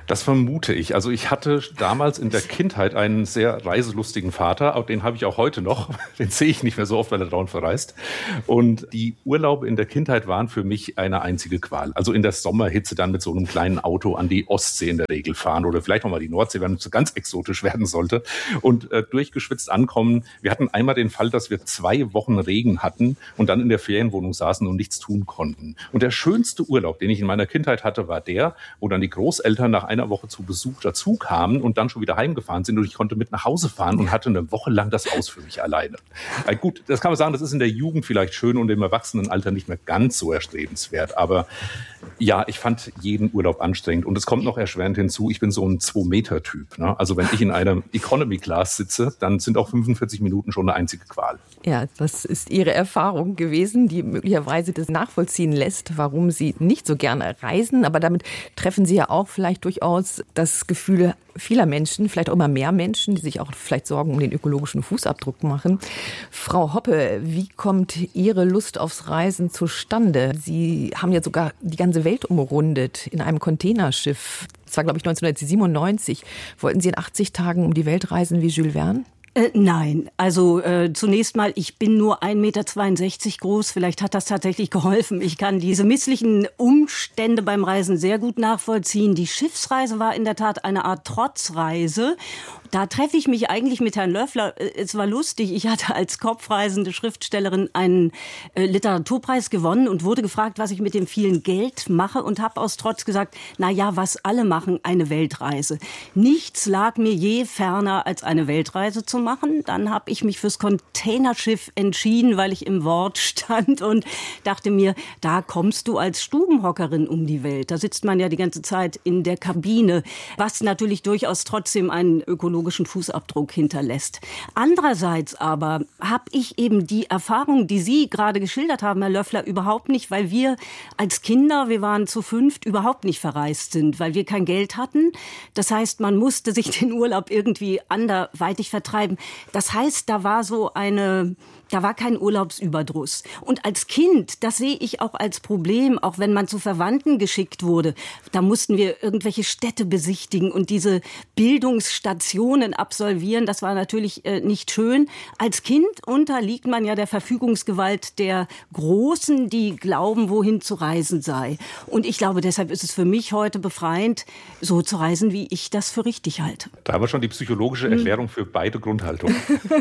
Das vermute ich. Also ich hatte damals in der Kindheit einen sehr reiselustigen Vater, auch den habe ich auch heute noch. Den sehe ich nicht mehr so oft, weil er dauernd verreist. Und die Urlaube in der Kindheit waren für mich eine einzige Qual. Also in der Sommerhitze dann mit so einem kleinen Auto an die Ostsee in der Regel fahren oder vielleicht noch mal die Nordsee, wenn es so ganz exotisch werden sollte. Und äh, durchgeschwitzt ankommen. Wir hatten einmal den Fall, dass wir zwei Wochen Regen hatten und dann in der Ferienwohnung saßen und nichts tun konnten. Und der schönste Urlaub, den ich in meiner Kindheit hatte, war der, wo dann die Großeltern nach einer Woche zu Besuch dazu kamen und dann schon wieder heimgefahren sind und ich konnte mit nach Hause fahren und hatte eine Woche lang das Haus für mich alleine. Also gut, das kann man sagen, das ist in der Jugend vielleicht schön und im Erwachsenenalter nicht mehr ganz so erstrebenswert. Aber ja, ich fand jeden Urlaub anstrengend und es kommt noch erschwerend hinzu, ich bin so ein zwei-Meter-Typ. Ne? Also wenn ich in einer Economy-Class sitze, dann sind auch fünfundvierzig Minuten schon eine einzige Qual. Ja, das ist Ihre Erfahrung gewesen, die möglicherweise das nachvollziehen lässt, warum Sie nicht so gerne reisen. Aber damit treffen Sie ja auch vielleicht durchaus das Gefühl vieler Menschen, vielleicht auch immer mehr Menschen, die sich auch vielleicht Sorgen um den ökologischen Fußabdruck machen. Frau Hoppe, wie kommt Ihre Lust aufs Reisen zustande? Sie haben ja sogar die ganze Welt umrundet in einem Containerschiff. Das war, glaube ich, neunzehnhundertsiebenundneunzig. Wollten Sie in achtzig Tagen um die Welt reisen wie Jules Verne? Äh, nein, also äh, zunächst mal, ich bin nur ein Meter zweiundsechzig groß, vielleicht hat das tatsächlich geholfen. Ich kann diese misslichen Umstände beim Reisen sehr gut nachvollziehen. Die Schiffsreise war in der Tat eine Art Trotzreise. Da treffe ich mich eigentlich mit Herrn Löffler. Es war lustig, ich hatte als kopfreisende Schriftstellerin einen äh, Literaturpreis gewonnen und wurde gefragt, was ich mit dem vielen Geld mache und habe aus Trotz gesagt, na ja, was alle machen, eine Weltreise. Nichts lag mir je ferner, als eine Weltreise zu machen. Dann habe ich mich fürs Containerschiff entschieden, weil ich im Wort stand und dachte mir, da kommst du als Stubenhockerin um die Welt. Da sitzt man ja die ganze Zeit in der Kabine, was natürlich durchaus trotzdem einen ökologischen Fußabdruck hinterlässt. Andererseits aber habe ich eben die Erfahrung, die Sie gerade geschildert haben, Herr Löffler, überhaupt nicht, weil wir als Kinder, wir waren zu fünft, überhaupt nicht verreist sind, weil wir kein Geld hatten. Das heißt, man musste sich den Urlaub irgendwie anderweitig vertreiben. Das heißt, da war so eine... Da war kein Urlaubsüberdruss. Und als Kind, das sehe ich auch als Problem, auch wenn man zu Verwandten geschickt wurde, da mussten wir irgendwelche Städte besichtigen und diese Bildungsstationen absolvieren. Das war natürlich äh, nicht schön. Als Kind unterliegt man ja der Verfügungsgewalt der Großen, die glauben, wohin zu reisen sei. Und ich glaube, deshalb ist es für mich heute befreiend, so zu reisen, wie ich das für richtig halte. Da haben wir schon die psychologische Erklärung für beide Grundhaltungen.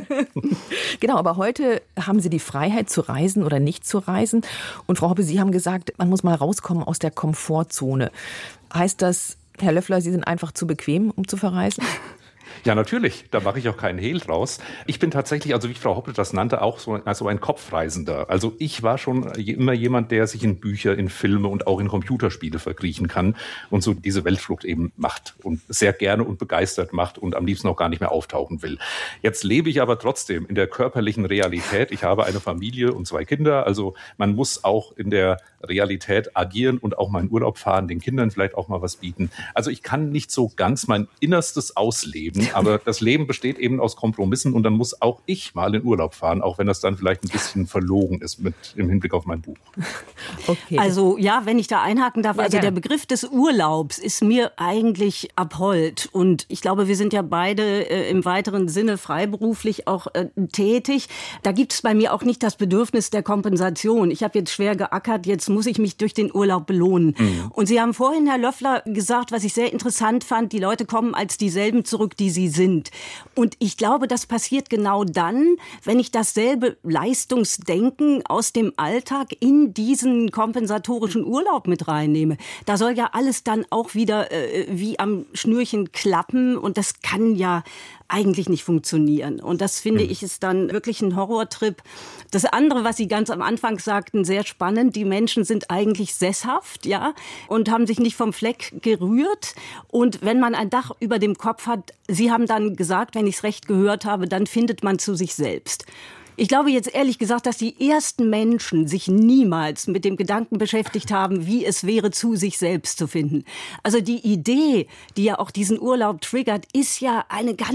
Genau, aber heute haben Sie die Freiheit zu reisen oder nicht zu reisen. Und Frau Hoppe, Sie haben gesagt, man muss mal rauskommen aus der Komfortzone. Heißt das, Herr Löffler, Sie sind einfach zu bequem, um zu verreisen? Ja, natürlich. Da mache ich auch keinen Hehl draus. Ich bin tatsächlich, also wie Frau Hoppe das nannte, auch so also ein Kopfreisender. Also ich war schon immer jemand, der sich in Bücher, in Filme und auch in Computerspiele verkriechen kann und so diese Weltflucht eben macht und sehr gerne und begeistert macht und am liebsten auch gar nicht mehr auftauchen will. Jetzt lebe ich aber trotzdem in der körperlichen Realität. Ich habe eine Familie und zwei Kinder. Also man muss auch in der Realität agieren und auch mal in Urlaub fahren, den Kindern vielleicht auch mal was bieten. Also ich kann nicht so ganz mein Innerstes ausleben, aber das Leben besteht eben aus Kompromissen und dann muss auch ich mal in Urlaub fahren, auch wenn das dann vielleicht ein bisschen verlogen ist mit im Hinblick auf mein Buch. Okay. Also ja, wenn ich da einhaken darf, ja, also gerne. Der Begriff des Urlaubs ist mir eigentlich abhold und ich glaube, wir sind ja beide äh, im weiteren Sinne freiberuflich auch äh, tätig. Da gibt es bei mir auch nicht das Bedürfnis der Kompensation. Ich habe jetzt schwer geackert, jetzt muss ich mich durch den Urlaub belohnen. Mhm. Und Sie haben vorhin, Herr Löffler, gesagt, was ich sehr interessant fand, die Leute kommen als dieselben zurück, die sie sind. Und ich glaube, das passiert genau dann, wenn ich dasselbe Leistungsdenken aus dem Alltag in diesen kompensatorischen Urlaub mit reinnehme. Da soll ja alles dann auch wieder äh, wie am Schnürchen klappen und das kann ja eigentlich nicht funktionieren. Und das, finde ich, ist dann wirklich ein Horrortrip. Das andere, was Sie ganz am Anfang sagten, sehr spannend. Die Menschen sind eigentlich sesshaft, ja, und haben sich nicht vom Fleck gerührt. Und wenn man ein Dach über dem Kopf hat, Sie haben dann gesagt, wenn ich es recht gehört habe, dann findet man zu sich selbst. Ich glaube jetzt ehrlich gesagt, dass die ersten Menschen sich niemals mit dem Gedanken beschäftigt haben, wie es wäre, zu sich selbst zu finden. Also die Idee, die ja auch diesen Urlaub triggert, ist ja eine ganz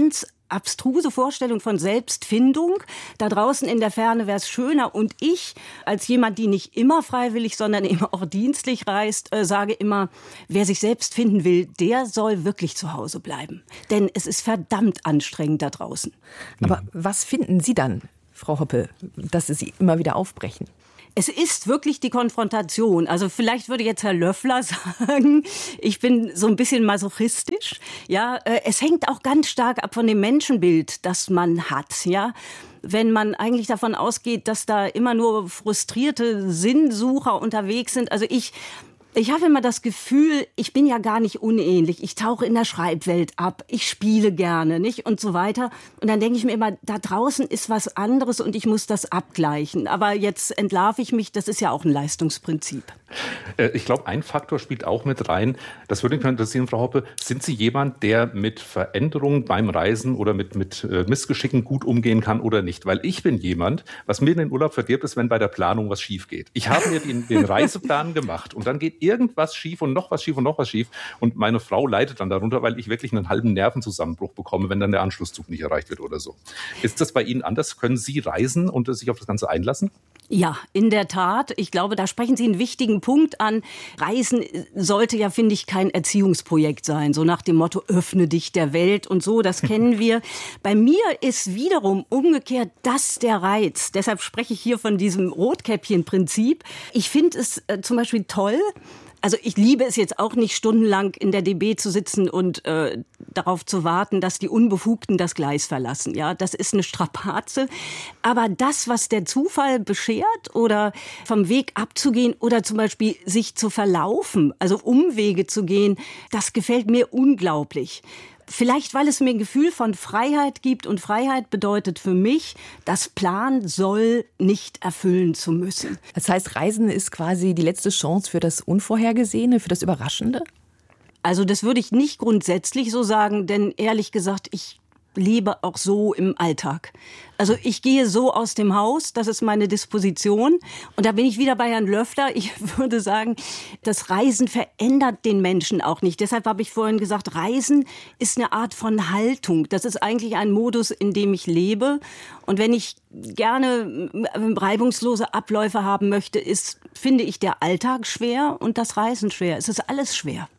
abstruse Vorstellung von Selbstfindung. Da draußen in der Ferne wäre es schöner. Und ich, als jemand, die nicht immer freiwillig, sondern immer auch dienstlich reist, äh, sage immer, wer sich selbst finden will, der soll wirklich zu Hause bleiben. Denn es ist verdammt anstrengend da draußen. Aber was finden Sie dann, Frau Hoppe, dass Sie immer wieder aufbrechen? Es ist wirklich die Konfrontation. Also vielleicht würde jetzt Herr Löffler sagen, ich bin so ein bisschen masochistisch. Ja, es hängt auch ganz stark ab von dem Menschenbild, das man hat. Ja, wenn man eigentlich davon ausgeht, dass da immer nur frustrierte Sinnsucher unterwegs sind. Also ich Ich habe immer das Gefühl, ich bin ja gar nicht unähnlich. Ich tauche in der Schreibwelt ab, ich spiele gerne, nicht? Und so weiter. Und dann denke ich mir immer, da draußen ist was anderes und ich muss das abgleichen. Aber jetzt entlarve ich mich, das ist ja auch ein Leistungsprinzip. Ich glaube, ein Faktor spielt auch mit rein. Das würde mich interessieren, Frau Hoppe. Sind Sie jemand, der mit Veränderungen beim Reisen oder mit, mit Missgeschicken gut umgehen kann oder nicht? Weil ich bin jemand, was mir in den Urlaub verdirbt, ist, wenn bei der Planung was schief geht. Ich habe mir den, den Reiseplan gemacht und dann geht irgendwas schief und noch was schief und noch was schief. Und meine Frau leidet dann darunter, weil ich wirklich einen halben Nervenzusammenbruch bekomme, wenn dann der Anschlusszug nicht erreicht wird oder so. Ist das bei Ihnen anders? Können Sie reisen und sich auf das Ganze einlassen? Ja, in der Tat. Ich glaube, da sprechen Sie einen wichtigen Punkt an. Reisen sollte ja, finde ich, kein Erziehungsprojekt sein. So nach dem Motto, öffne dich der Welt und so, das kennen wir. Bei mir ist wiederum umgekehrt das der Reiz. Deshalb spreche ich hier von diesem Rotkäppchen-Prinzip. Ich finde es äh, zum Beispiel toll. Also ich liebe es jetzt auch nicht, stundenlang in der D B zu sitzen und äh, darauf zu warten, dass die Unbefugten das Gleis verlassen. Ja, das ist eine Strapaze. Aber das, was der Zufall beschert oder vom Weg abzugehen oder zum Beispiel sich zu verlaufen, also Umwege zu gehen, das gefällt mir unglaublich. Vielleicht, weil es mir ein Gefühl von Freiheit gibt. Und Freiheit bedeutet für mich, das Plan soll nicht erfüllen zu müssen. Das heißt, Reisen ist quasi die letzte Chance für das Unvorhergesehene, für das Überraschende? Also das würde ich nicht grundsätzlich so sagen, denn ehrlich gesagt, ich lebe auch so im Alltag. Also ich gehe so aus dem Haus, das ist meine Disposition. Und da bin ich wieder bei Herrn Löffler. Ich würde sagen, das Reisen verändert den Menschen auch nicht. Deshalb habe ich vorhin gesagt, Reisen ist eine Art von Haltung. Das ist eigentlich ein Modus, in dem ich lebe. Und wenn ich gerne reibungslose Abläufe haben möchte, ist, finde ich, der Alltag schwer und das Reisen schwer. Es ist alles schwer.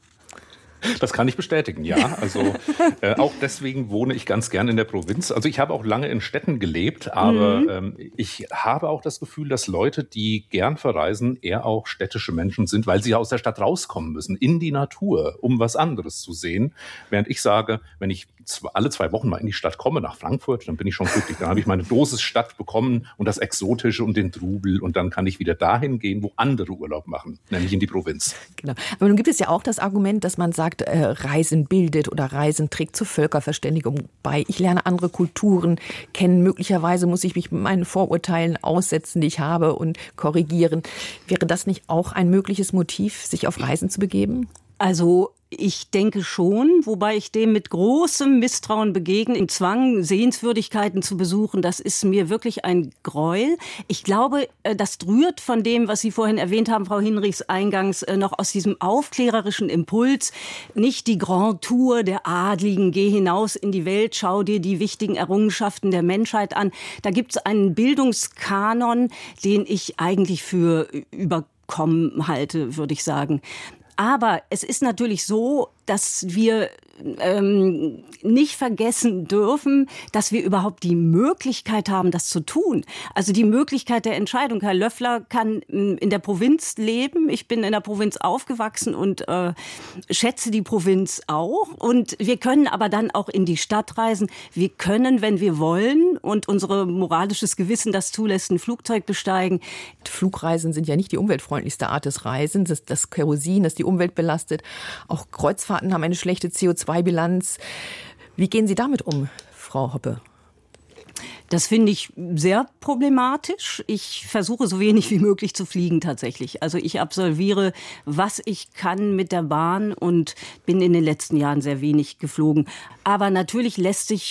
Das kann ich bestätigen, ja. Also äh, auch deswegen wohne ich ganz gern in der Provinz. Also ich habe auch lange in Städten gelebt, aber mhm. ähm, ich habe auch das Gefühl, dass Leute, die gern verreisen, eher auch städtische Menschen sind, weil sie aus der Stadt rauskommen müssen, in die Natur, um was anderes zu sehen. Während ich sage, wenn ich zwei, alle zwei Wochen mal in die Stadt komme, nach Frankfurt, dann bin ich schon glücklich. Dann habe ich meine Dosis Stadt bekommen und das Exotische und den Trubel und dann kann ich wieder dahin gehen, wo andere Urlaub machen, nämlich in die Provinz. Genau. Aber nun gibt es ja auch das Argument, dass man sagt, äh, Reisen bildet oder Reisen trägt zur Völkerverständigung bei. Ich lerne andere Kulturen kennen. Möglicherweise muss ich mich mit meinen Vorurteilen aussetzen, die ich habe, und korrigieren. Wäre das nicht auch ein mögliches Motiv, sich auf Reisen zu begeben? Also ich denke schon, wobei ich dem mit großem Misstrauen begegne. Im Zwang, Sehenswürdigkeiten zu besuchen, das ist mir wirklich ein Gräuel. Ich glaube, das rührt von dem, was Sie vorhin erwähnt haben, Frau Hinrichs, eingangs noch aus diesem aufklärerischen Impuls. Nicht die Grand Tour der Adligen, geh hinaus in die Welt, schau dir die wichtigen Errungenschaften der Menschheit an. Da gibt es einen Bildungskanon, den ich eigentlich für überkommen halte, würde ich sagen. Aber es ist natürlich so, dass wir ähm, nicht vergessen dürfen, dass wir überhaupt die Möglichkeit haben, das zu tun. Also die Möglichkeit der Entscheidung. Herr Löffler kann in der Provinz leben. Ich bin in der Provinz aufgewachsen und äh, schätze die Provinz auch. Und wir können aber dann auch in die Stadt reisen. Wir können, wenn wir wollen und unser moralisches Gewissen das zulässt, ein Flugzeug besteigen. Flugreisen sind ja nicht die umweltfreundlichste Art des Reisens. Das, das Kerosin, das die Umwelt belastet. Auch Kreuzfahrten haben eine schlechte C O zwei Bilanz. Wie gehen Sie damit um, Frau Hoppe? Das finde ich sehr problematisch. Ich versuche so wenig wie möglich zu fliegen tatsächlich. Also ich absolviere, was ich kann mit der Bahn und bin in den letzten Jahren sehr wenig geflogen. Aber natürlich lässt sich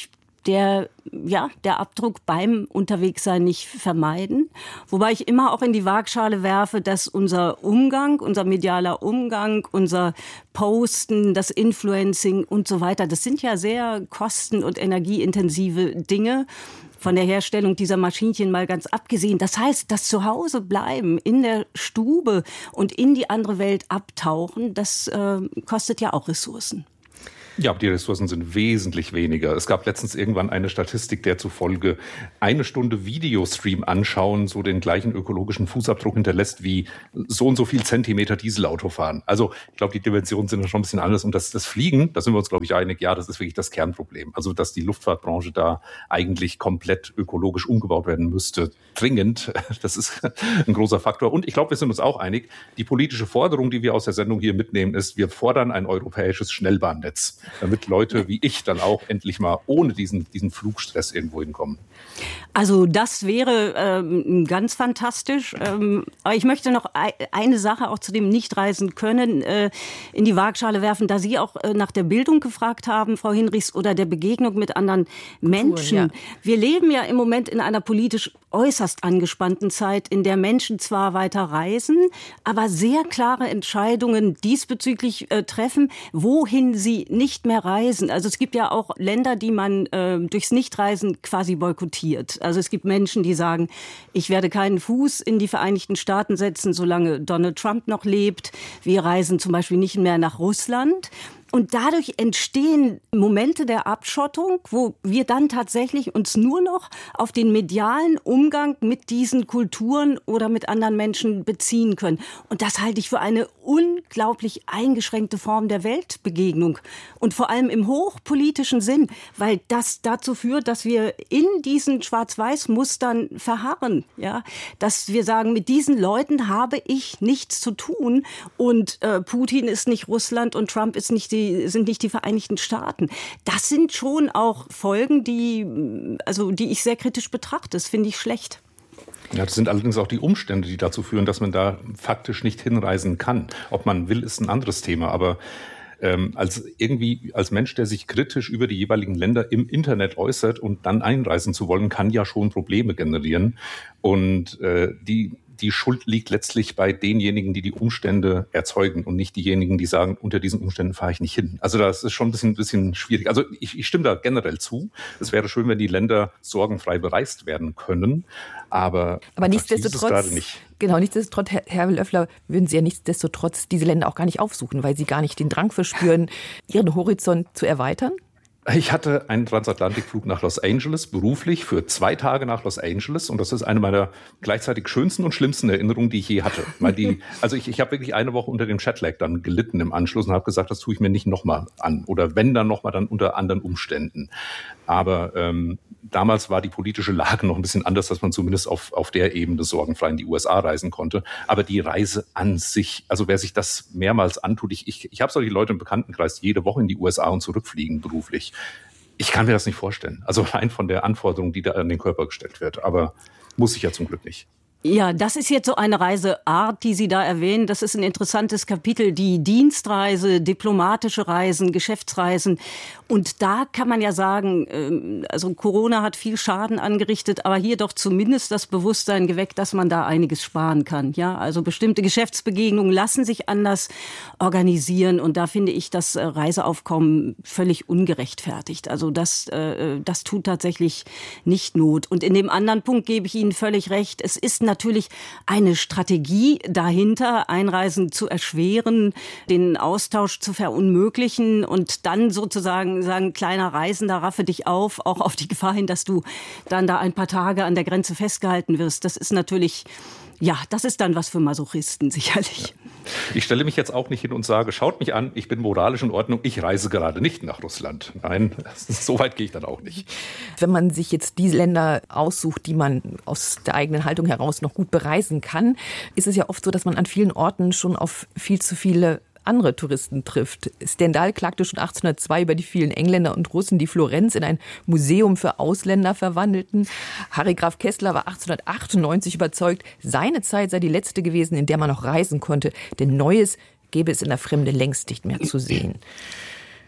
der, ja, der Abdruck beim Unterwegssein nicht vermeiden. Wobei ich immer auch in die Waagschale werfe, dass unser Umgang, unser medialer Umgang, unser Posten, das Influencing und so weiter, das sind ja sehr kosten- und energieintensive Dinge. Von der Herstellung dieser Maschinchen mal ganz abgesehen. Das heißt, das Zuhause bleiben, in der Stube und in die andere Welt abtauchen, das äh, kostet ja auch Ressourcen. Ja, aber die Ressourcen sind wesentlich weniger. Es gab letztens irgendwann eine Statistik, der zufolge eine Stunde Videostream anschauen so den gleichen ökologischen Fußabdruck hinterlässt wie so und so viel Zentimeter Dieselauto fahren. Also ich glaube, die Dimensionen sind schon ein bisschen anders. Und das, das Fliegen, da sind wir uns, glaube ich, einig, ja, das ist wirklich das Kernproblem. Also dass die Luftfahrtbranche da eigentlich komplett ökologisch umgebaut werden müsste, dringend, das ist ein großer Faktor. Und ich glaube, wir sind uns auch einig, die politische Forderung, die wir aus der Sendung hier mitnehmen, ist, wir fordern ein europäisches Schnellbahnnetz, damit Leute wie ich dann auch endlich mal ohne diesen, diesen Flugstress irgendwo hinkommen. Also das wäre ähm, ganz fantastisch. Ähm, aber ich möchte noch eine Sache auch zu dem Nichtreisen können äh, in die Waagschale werfen, da Sie auch äh, nach der Bildung gefragt haben, Frau Hinrichs, oder der Begegnung mit anderen Menschen. Ja. Wir leben ja im Moment in einer politisch äußerst angespannten Zeit, in der Menschen zwar weiter reisen, aber sehr klare Entscheidungen diesbezüglich äh, treffen, wohin sie nicht mehr reisen. Also es gibt ja auch Länder, die man äh, durchs Nichtreisen quasi boykottiert. Also es gibt Menschen, die sagen, ich werde keinen Fuß in die Vereinigten Staaten setzen, solange Donald Trump noch lebt. Wir reisen zum Beispiel nicht mehr nach Russland. Und dadurch entstehen Momente der Abschottung, wo wir dann tatsächlich uns nur noch auf den medialen Umgang mit diesen Kulturen oder mit anderen Menschen beziehen können. Und das halte ich für eine unglaublich eingeschränkte Form der Weltbegegnung. Und vor allem im hochpolitischen Sinn, weil das dazu führt, dass wir in diesen Schwarz-Weiß-Mustern verharren. Ja? Dass wir sagen, mit diesen Leuten habe ich nichts zu tun. Und äh, Putin ist nicht Russland und Trump ist nicht die Die sind nicht die Vereinigten Staaten. Das sind schon auch Folgen, die, also, die ich sehr kritisch betrachte. Das finde ich schlecht. Ja, das sind allerdings auch die Umstände, die dazu führen, dass man da faktisch nicht hinreisen kann. Ob man will, ist ein anderes Thema. Aber ähm, als irgendwie als Mensch, der sich kritisch über die jeweiligen Länder im Internet äußert und dann einreisen zu wollen, kann ja schon Probleme generieren. Und äh, die Die Schuld liegt letztlich bei denjenigen, die die Umstände erzeugen und nicht diejenigen, die sagen, unter diesen Umständen fahre ich nicht hin. Also das ist schon ein bisschen, bisschen schwierig. Also ich, ich stimme da generell zu. Es wäre schön, wenn die Länder sorgenfrei bereist werden können. Aber, aber nichtsdestotrotz, gerade nicht. Genau, nichtsdestotrotz, Herr, Herr Löffler, würden Sie ja nichtsdestotrotz diese Länder auch gar nicht aufsuchen, weil Sie gar nicht den Drang verspüren, Ihren Horizont zu erweitern? Ich hatte einen Transatlantikflug nach Los Angeles, beruflich, für zwei Tage nach Los Angeles. Und das ist eine meiner gleichzeitig schönsten und schlimmsten Erinnerungen, die ich je hatte. Weil die, also ich, ich habe wirklich eine Woche unter dem Jetlag dann gelitten im Anschluss und habe gesagt, das tue ich mir nicht nochmal an. Oder wenn, dann nochmal dann unter anderen Umständen. Aber ähm, damals war die politische Lage noch ein bisschen anders, dass man zumindest auf, auf der Ebene sorgenfrei in die U S A reisen konnte. Aber die Reise an sich, also wer sich das mehrmals antut, ich, ich, ich habe solche Leute im Bekanntenkreis, die jede Woche in die U S A und zurückfliegen beruflich. Ich kann mir das nicht vorstellen. Also rein von der Anforderung, die da an den Körper gestellt wird. Aber muss ich ja zum Glück nicht. Ja, das ist jetzt so eine Reiseart, die Sie da erwähnen. Das ist ein interessantes Kapitel, die Dienstreise, diplomatische Reisen, Geschäftsreisen. Und da kann man ja sagen, also Corona hat viel Schaden angerichtet, aber hier doch zumindest das Bewusstsein geweckt, dass man da einiges sparen kann. Ja, also bestimmte Geschäftsbegegnungen lassen sich anders organisieren und da finde ich das Reiseaufkommen völlig ungerechtfertigt. Also das, das tut tatsächlich nicht Not. Und in dem anderen Punkt gebe ich Ihnen völlig recht. Es ist natürlich eine Strategie dahinter, Einreisen zu erschweren, den Austausch zu verunmöglichen und dann sozusagen sagen, kleiner Reisender, raffe dich auf, auch auf die Gefahr hin, dass du dann da ein paar Tage an der Grenze festgehalten wirst. Das ist natürlich, ja, das ist dann was für Masochisten sicherlich. Ja. Ich stelle mich jetzt auch nicht hin und sage, schaut mich an, ich bin moralisch in Ordnung, ich reise gerade nicht nach Russland. Nein, so weit gehe ich dann auch nicht. Wenn man sich jetzt die Länder aussucht, die man aus der eigenen Haltung heraus noch gut bereisen kann, ist es ja oft so, dass man an vielen Orten schon auf viel zu viele andere Touristen trifft. Stendhal klagte schon achtzehnhundertzwei über die vielen Engländer und Russen, die Florenz in ein Museum für Ausländer verwandelten. Harry Graf Kessler war achtzehnhundertachtundneunzig überzeugt, seine Zeit sei die letzte gewesen, in der man noch reisen konnte, denn Neues gäbe es in der Fremde längst nicht mehr zu sehen.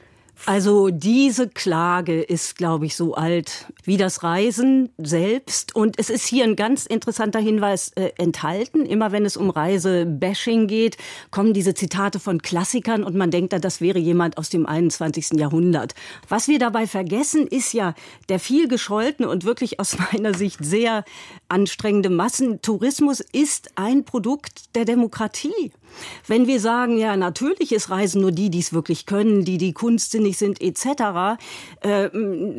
Also diese Klage ist, glaube ich, so alt wie das Reisen selbst. Und es ist hier ein ganz interessanter Hinweis äh, enthalten. Immer wenn es um Reisebashing geht, kommen diese Zitate von Klassikern und man denkt da, das wäre jemand aus dem einundzwanzigsten Jahrhundert. Was wir dabei vergessen, ist ja der viel gescholtene und wirklich aus meiner Sicht sehr anstrengende Massentourismus ist ein Produkt der Demokratie. Wenn wir sagen, ja, natürlich ist Reisen nur die, die es wirklich können, die, die kunstsinnig sind, et cetera, äh,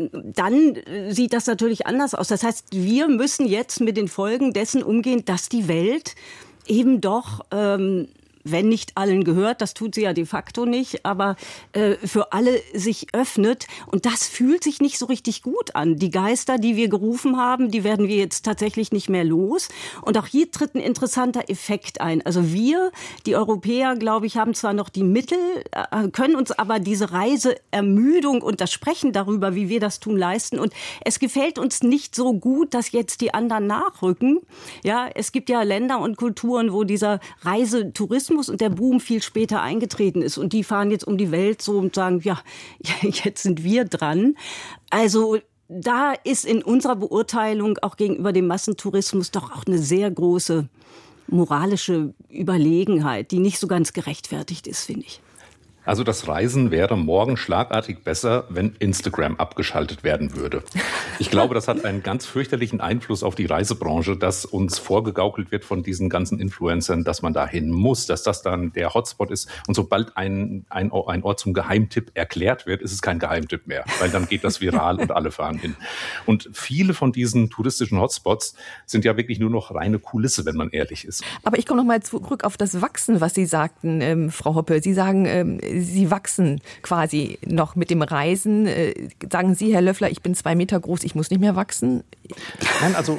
dann sieht das natürlich anders aus. Das heißt, wir müssen jetzt mit den Folgen dessen umgehen, dass die Welt eben doch, ähm, wenn nicht allen gehört, das tut sie ja de facto nicht, aber äh, für alle sich öffnet. Und das fühlt sich nicht so richtig gut an. Die Geister, die wir gerufen haben, die werden wir jetzt tatsächlich nicht mehr los. Und auch hier tritt ein interessanter Effekt ein. Also wir, die Europäer, glaube ich, haben zwar noch die Mittel, äh, können uns aber diese Reiseermüdung und das Sprechen darüber, wie wir das tun, leisten. Und es gefällt uns nicht so gut, dass jetzt die anderen nachrücken. Ja, es gibt ja Länder und Kulturen, wo dieser Reisetourismus und der Boom viel später eingetreten ist. Und die fahren jetzt um die Welt so und sagen, ja, jetzt sind wir dran. Also da ist in unserer Beurteilung auch gegenüber dem Massentourismus doch auch eine sehr große moralische Überlegenheit, die nicht so ganz gerechtfertigt ist, finde ich. Also das Reisen wäre morgen schlagartig besser, wenn Instagram abgeschaltet werden würde. Ich glaube, das hat einen ganz fürchterlichen Einfluss auf die Reisebranche, dass uns vorgegaukelt wird von diesen ganzen Influencern, dass man dahin muss, dass das dann der Hotspot ist. Und sobald ein, ein, ein Ort zum Geheimtipp erklärt wird, ist es kein Geheimtipp mehr, weil dann geht das viral und alle fahren hin. Und viele von diesen touristischen Hotspots sind ja wirklich nur noch reine Kulisse, wenn man ehrlich ist. Aber ich komme noch mal zurück auf das Wachsen, was Sie sagten, ähm, Frau Hoppe. Sie sagen, ähm, Sie wachsen quasi noch mit dem Reisen. Äh, sagen Sie, Herr Löffler, ich bin zwei Meter groß, ich muss nicht mehr wachsen? Nein, also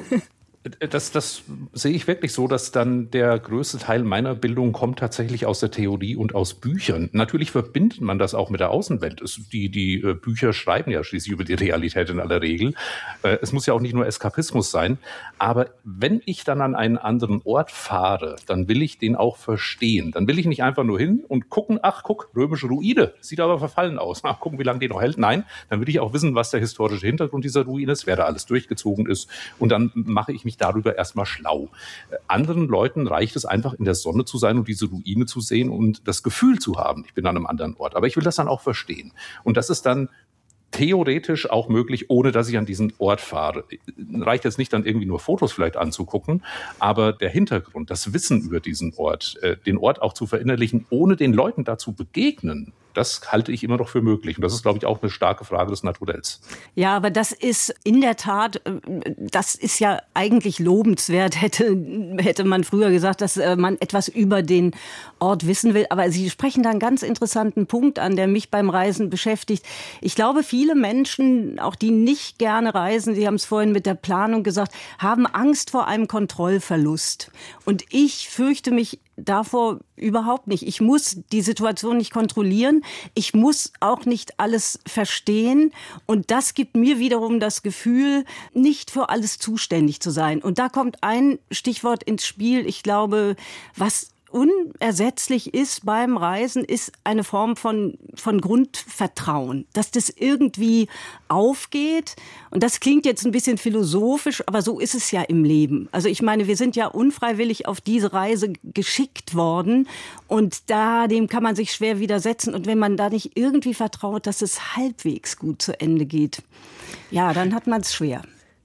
das, das sehe ich wirklich so, dass dann der größte Teil meiner Bildung kommt tatsächlich aus der Theorie und aus Büchern. Natürlich verbindet man das auch mit der Außenwelt. Es, die, die Bücher schreiben ja schließlich über die Realität in aller Regel. Es muss ja auch nicht nur Eskapismus sein. Aber wenn ich dann an einen anderen Ort fahre, dann will ich den auch verstehen. Dann will ich nicht einfach nur hin und gucken, ach, guck, römische Ruine, sieht aber verfallen aus. Ach, gucken, wie lange die noch hält. Nein, dann will ich auch wissen, was der historische Hintergrund dieser Ruine ist, wer da alles durchgezogen ist. Und dann mache ich mich darüber erstmal schlau. Anderen Leuten reicht es einfach, in der Sonne zu sein und diese Ruine zu sehen und das Gefühl zu haben, ich bin an einem anderen Ort. Aber ich will das dann auch verstehen. Und das ist dann theoretisch auch möglich, ohne dass ich an diesen Ort fahre. Reicht jetzt nicht dann irgendwie nur Fotos vielleicht anzugucken, aber der Hintergrund, das Wissen über diesen Ort, äh, den Ort auch zu verinnerlichen, ohne den Leuten dazu begegnen, das halte ich immer noch für möglich. Und das ist, glaube ich, auch eine starke Frage des Naturells. Ja, aber das ist in der Tat, das ist ja eigentlich lobenswert, hätte, hätte man früher gesagt, dass man etwas über den Ort wissen will. Aber Sie sprechen da einen ganz interessanten Punkt an, der mich beim Reisen beschäftigt. Ich glaube, viele Menschen, auch die nicht gerne reisen, Sie haben es vorhin mit der Planung gesagt, haben Angst vor einem Kontrollverlust. Und ich fürchte mich davor überhaupt nicht. Ich muss die Situation nicht kontrollieren. Ich muss auch nicht alles verstehen. Und das gibt mir wiederum das Gefühl, nicht für alles zuständig zu sein. Und da kommt ein Stichwort ins Spiel. Ich glaube, was unersetzlich ist beim Reisen, ist eine Form von, von Grundvertrauen, dass das irgendwie aufgeht. Und das klingt jetzt ein bisschen philosophisch, aber so ist es ja im Leben. Also ich meine, wir sind ja unfreiwillig auf diese Reise geschickt worden und da, dem kann man sich schwer widersetzen. Und wenn man da nicht irgendwie vertraut, dass es halbwegs gut zu Ende geht, ja, dann hat man es schwer.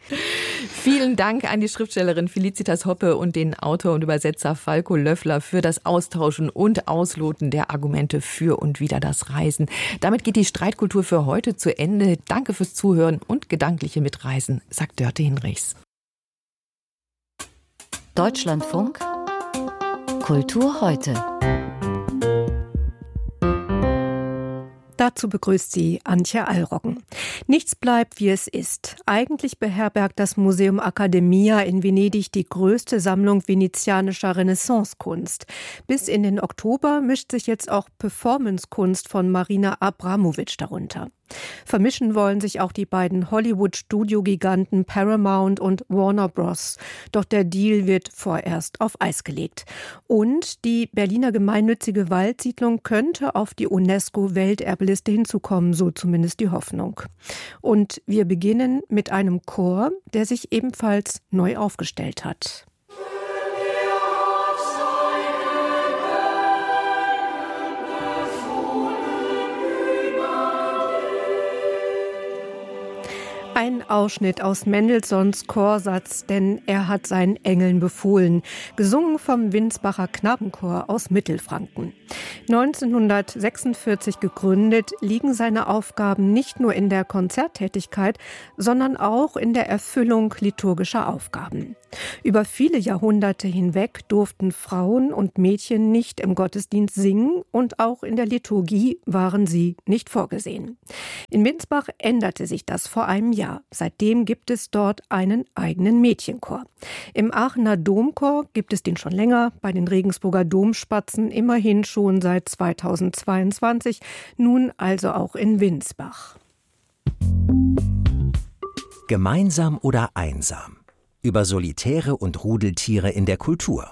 Vielen Dank an die Schriftstellerin Felicitas Hoppe und den Autor und Übersetzer Falko Löffler für das Austauschen und Ausloten der Argumente für und wider das Reisen. Damit geht die Streitkultur für heute zu Ende. Danke fürs Zuhören und gedankliche Mitreisen, sagt Dörte Hinrichs. Deutschlandfunk Kultur heute. Dazu begrüßt sie Antje Allroggen. Nichts bleibt, wie es ist. Eigentlich beherbergt das Museum Accademia in Venedig die größte Sammlung venezianischer Renaissancekunst. Bis in den Oktober mischt sich jetzt auch Performancekunst von Marina Abramovic darunter. Vermischen wollen sich auch die beiden Hollywood-Studio-Giganten Paramount und Warner Bros. Doch der Deal wird vorerst auf Eis gelegt. Und die Berliner gemeinnützige Waldsiedlung könnte auf die UNESCO-Welterbe Gästeliste hinzukommen, so zumindest die Hoffnung. Und wir beginnen mit einem Chor, der sich ebenfalls neu aufgestellt hat. Ein Ausschnitt aus Mendelssohns Chorsatz, denn er hat seinen Engeln befohlen, gesungen vom Winsbacher Knabenchor aus Mittelfranken. neunzehnhundertsechsundvierzig gegründet, liegen seine Aufgaben nicht nur in der Konzerttätigkeit, sondern auch in der Erfüllung liturgischer Aufgaben. Über viele Jahrhunderte hinweg durften Frauen und Mädchen nicht im Gottesdienst singen und auch in der Liturgie waren sie nicht vorgesehen. In Winsbach änderte sich das vor einem Jahr. Seitdem gibt es dort einen eigenen Mädchenchor. Im Aachener Domchor gibt es den schon länger, bei den Regensburger Domspatzen immerhin schon seit zweitausendzweiundzwanzig, nun also auch in Winsbach. Gemeinsam oder einsam? Über Solitäre und Rudeltiere in der Kultur.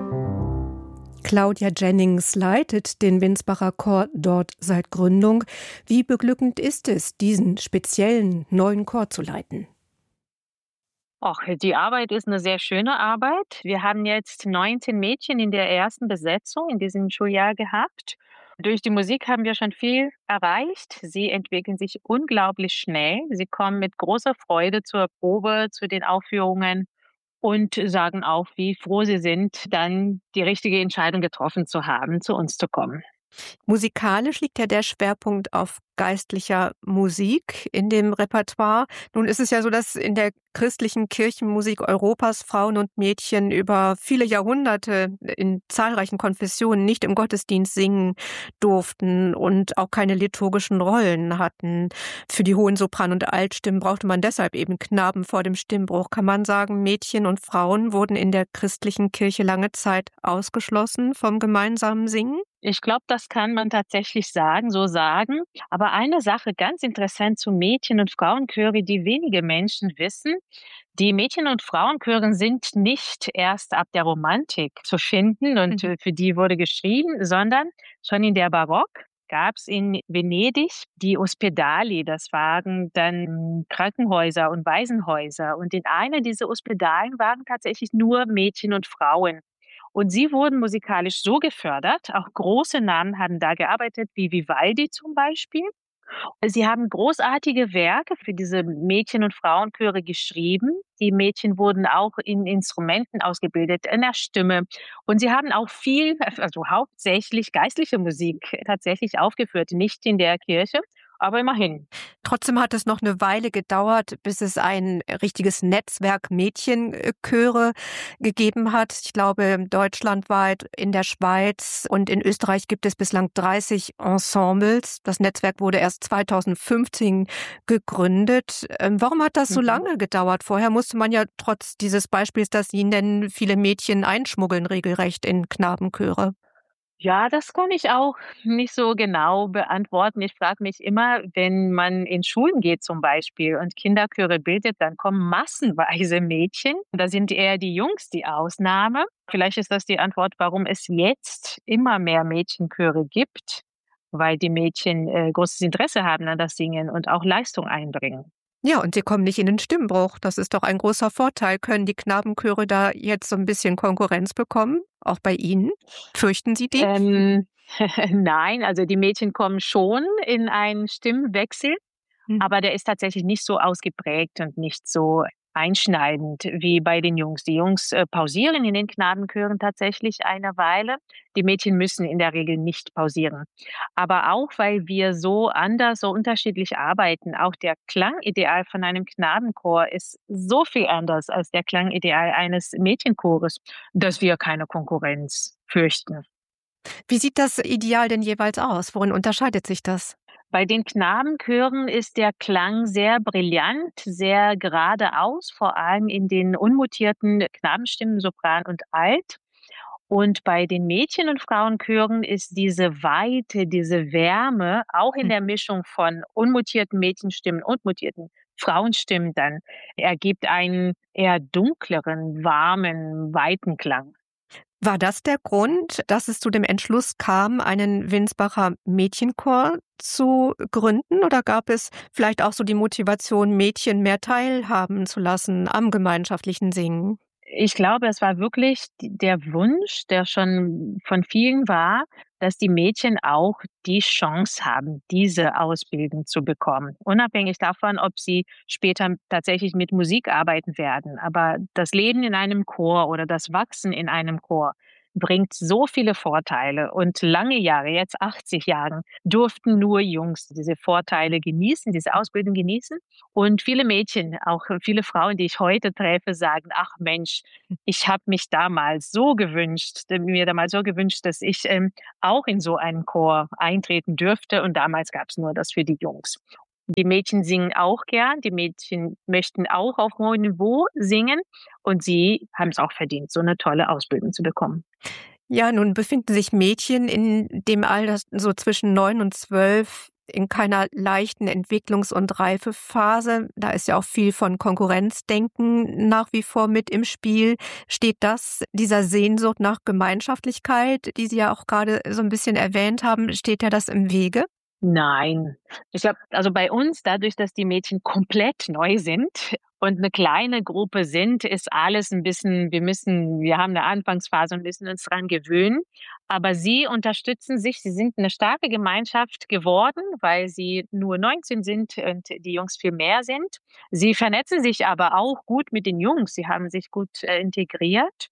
Claudia Jennings leitet den Winsbacher Chor dort seit Gründung. Wie beglückend ist es, diesen speziellen neuen Chor zu leiten? Och, die Arbeit ist eine sehr schöne Arbeit. Wir haben jetzt neunzehn Mädchen in der ersten Besetzung in diesem Schuljahr gehabt. Durch die Musik haben wir schon viel erreicht. Sie entwickeln sich unglaublich schnell. Sie kommen mit großer Freude zur Probe, zu den Aufführungen und sagen auch, wie froh sie sind, dann die richtige Entscheidung getroffen zu haben, zu uns zu kommen. Musikalisch liegt ja der Schwerpunkt auf geistlicher Musik in dem Repertoire. Nun ist es ja so, dass in der christlichen Kirchenmusik Europas Frauen und Mädchen über viele Jahrhunderte in zahlreichen Konfessionen nicht im Gottesdienst singen durften und auch keine liturgischen Rollen hatten. Für die hohen Sopran- und Altstimmen brauchte man deshalb eben Knaben vor dem Stimmbruch. Kann man sagen, Mädchen und Frauen wurden in der christlichen Kirche lange Zeit ausgeschlossen vom gemeinsamen Singen? Ich glaube, das kann man tatsächlich sagen, so sagen. Aber eine Sache ganz interessant zu Mädchen- und Frauenchöre, die wenige Menschen wissen: Die Mädchen- und Frauenchöre sind nicht erst ab der Romantik zu finden und mhm. für die wurde geschrieben, sondern schon in der Barock gab es in Venedig die Ospedali. Das waren dann Krankenhäuser und Waisenhäuser. Und in einer dieser Ospedalen waren tatsächlich nur Mädchen und Frauen. Und sie wurden musikalisch so gefördert, auch große Namen haben da gearbeitet, wie Vivaldi zum Beispiel. Sie haben großartige Werke für diese Mädchen- und Frauenchöre geschrieben. Die Mädchen wurden auch in Instrumenten ausgebildet, in der Stimme. Und sie haben auch viel, also hauptsächlich geistliche Musik tatsächlich aufgeführt, nicht in der Kirche, aber immerhin. Trotzdem hat es noch eine Weile gedauert, bis es ein richtiges Netzwerk Mädchenchöre gegeben hat. Ich glaube, deutschlandweit, in der Schweiz und in Österreich gibt es bislang dreißig Ensembles. Das Netzwerk wurde erst zweitausendfünfzehn gegründet. Warum hat das so lange gedauert? Vorher musste man ja trotz dieses Beispiels, das Sie nennen, viele Mädchen einschmuggeln regelrecht in Knabenchöre. Ja, das kann ich auch nicht so genau beantworten. Ich frage mich immer, wenn man in Schulen geht zum Beispiel und Kinderchöre bildet, dann kommen massenweise Mädchen. Da sind eher die Jungs die Ausnahme. Vielleicht ist das die Antwort, warum es jetzt immer mehr Mädchenchöre gibt, weil die Mädchen äh, großes Interesse haben an das Singen und auch Leistung einbringen. Ja, und sie kommen nicht in den Stimmbruch. Das ist doch ein großer Vorteil. Können die Knabenchöre da jetzt so ein bisschen Konkurrenz bekommen? Auch bei Ihnen? Fürchten Sie die? Ähm, nein, also die Mädchen kommen schon in einen Stimmwechsel, hm. aber der ist tatsächlich nicht so ausgeprägt und nicht so einschneidend wie bei den Jungs. Die Jungs äh, pausieren in den Knabenchören tatsächlich eine Weile. Die Mädchen müssen in der Regel nicht pausieren. Aber auch, weil wir so anders, so unterschiedlich arbeiten, auch der Klangideal von einem Knabenchor ist so viel anders als der Klangideal eines Mädchenchores, dass wir keine Konkurrenz fürchten. Wie sieht das Ideal denn jeweils aus? Worin unterscheidet sich das? Bei den Knabenchören ist der Klang sehr brillant, sehr geradeaus, vor allem in den unmutierten Knabenstimmen Sopran und Alt. Und bei den Mädchen- und Frauenchören ist diese Weite, diese Wärme, auch in der Mischung von unmutierten Mädchenstimmen und mutierten Frauenstimmen dann, ergibt einen eher dunkleren, warmen, weiten Klang. War das der Grund, dass es zu dem Entschluss kam, einen Winsbacher Mädchenchor zu gründen? Oder gab es vielleicht auch so die Motivation, Mädchen mehr teilhaben zu lassen am gemeinschaftlichen Singen? Ich glaube, es war wirklich der Wunsch, der schon von vielen war, dass die Mädchen auch die Chance haben, diese Ausbildung zu bekommen. Unabhängig davon, ob sie später tatsächlich mit Musik arbeiten werden. Aber das Leben in einem Chor oder das Wachsen in einem Chor bringt so viele Vorteile. Und lange Jahre, jetzt achtzig Jahre, durften nur Jungs diese Vorteile genießen, diese Ausbildung genießen. Und viele Mädchen, auch viele Frauen, die ich heute treffe, sagen, ach Mensch, ich habe mich damals so gewünscht, mir damals so gewünscht, dass ich ähm, auch in so einen Chor eintreten dürfte. Und damals gab es nur das für die Jungs. Die Mädchen singen auch gern, die Mädchen möchten auch auf hohem Niveau singen und sie haben es auch verdient, so eine tolle Ausbildung zu bekommen. Ja, nun befinden sich Mädchen in dem Alter so zwischen neun und zwölf in keiner leichten Entwicklungs- und Reifephase. Da ist ja auch viel von Konkurrenzdenken nach wie vor mit im Spiel. Steht das, dieser Sehnsucht nach Gemeinschaftlichkeit, die Sie ja auch gerade so ein bisschen erwähnt haben, steht ja das im Wege? Nein. Ich glaube, also bei uns, dadurch, dass die Mädchen komplett neu sind und eine kleine Gruppe sind, ist alles ein bisschen, wir müssen, wir haben eine Anfangsphase und müssen uns dran gewöhnen. Aber sie unterstützen sich, sie sind eine starke Gemeinschaft geworden, weil sie nur neunzehn sind und die Jungs viel mehr sind. Sie vernetzen sich aber auch gut mit den Jungs, sie haben sich gut äh, integriert.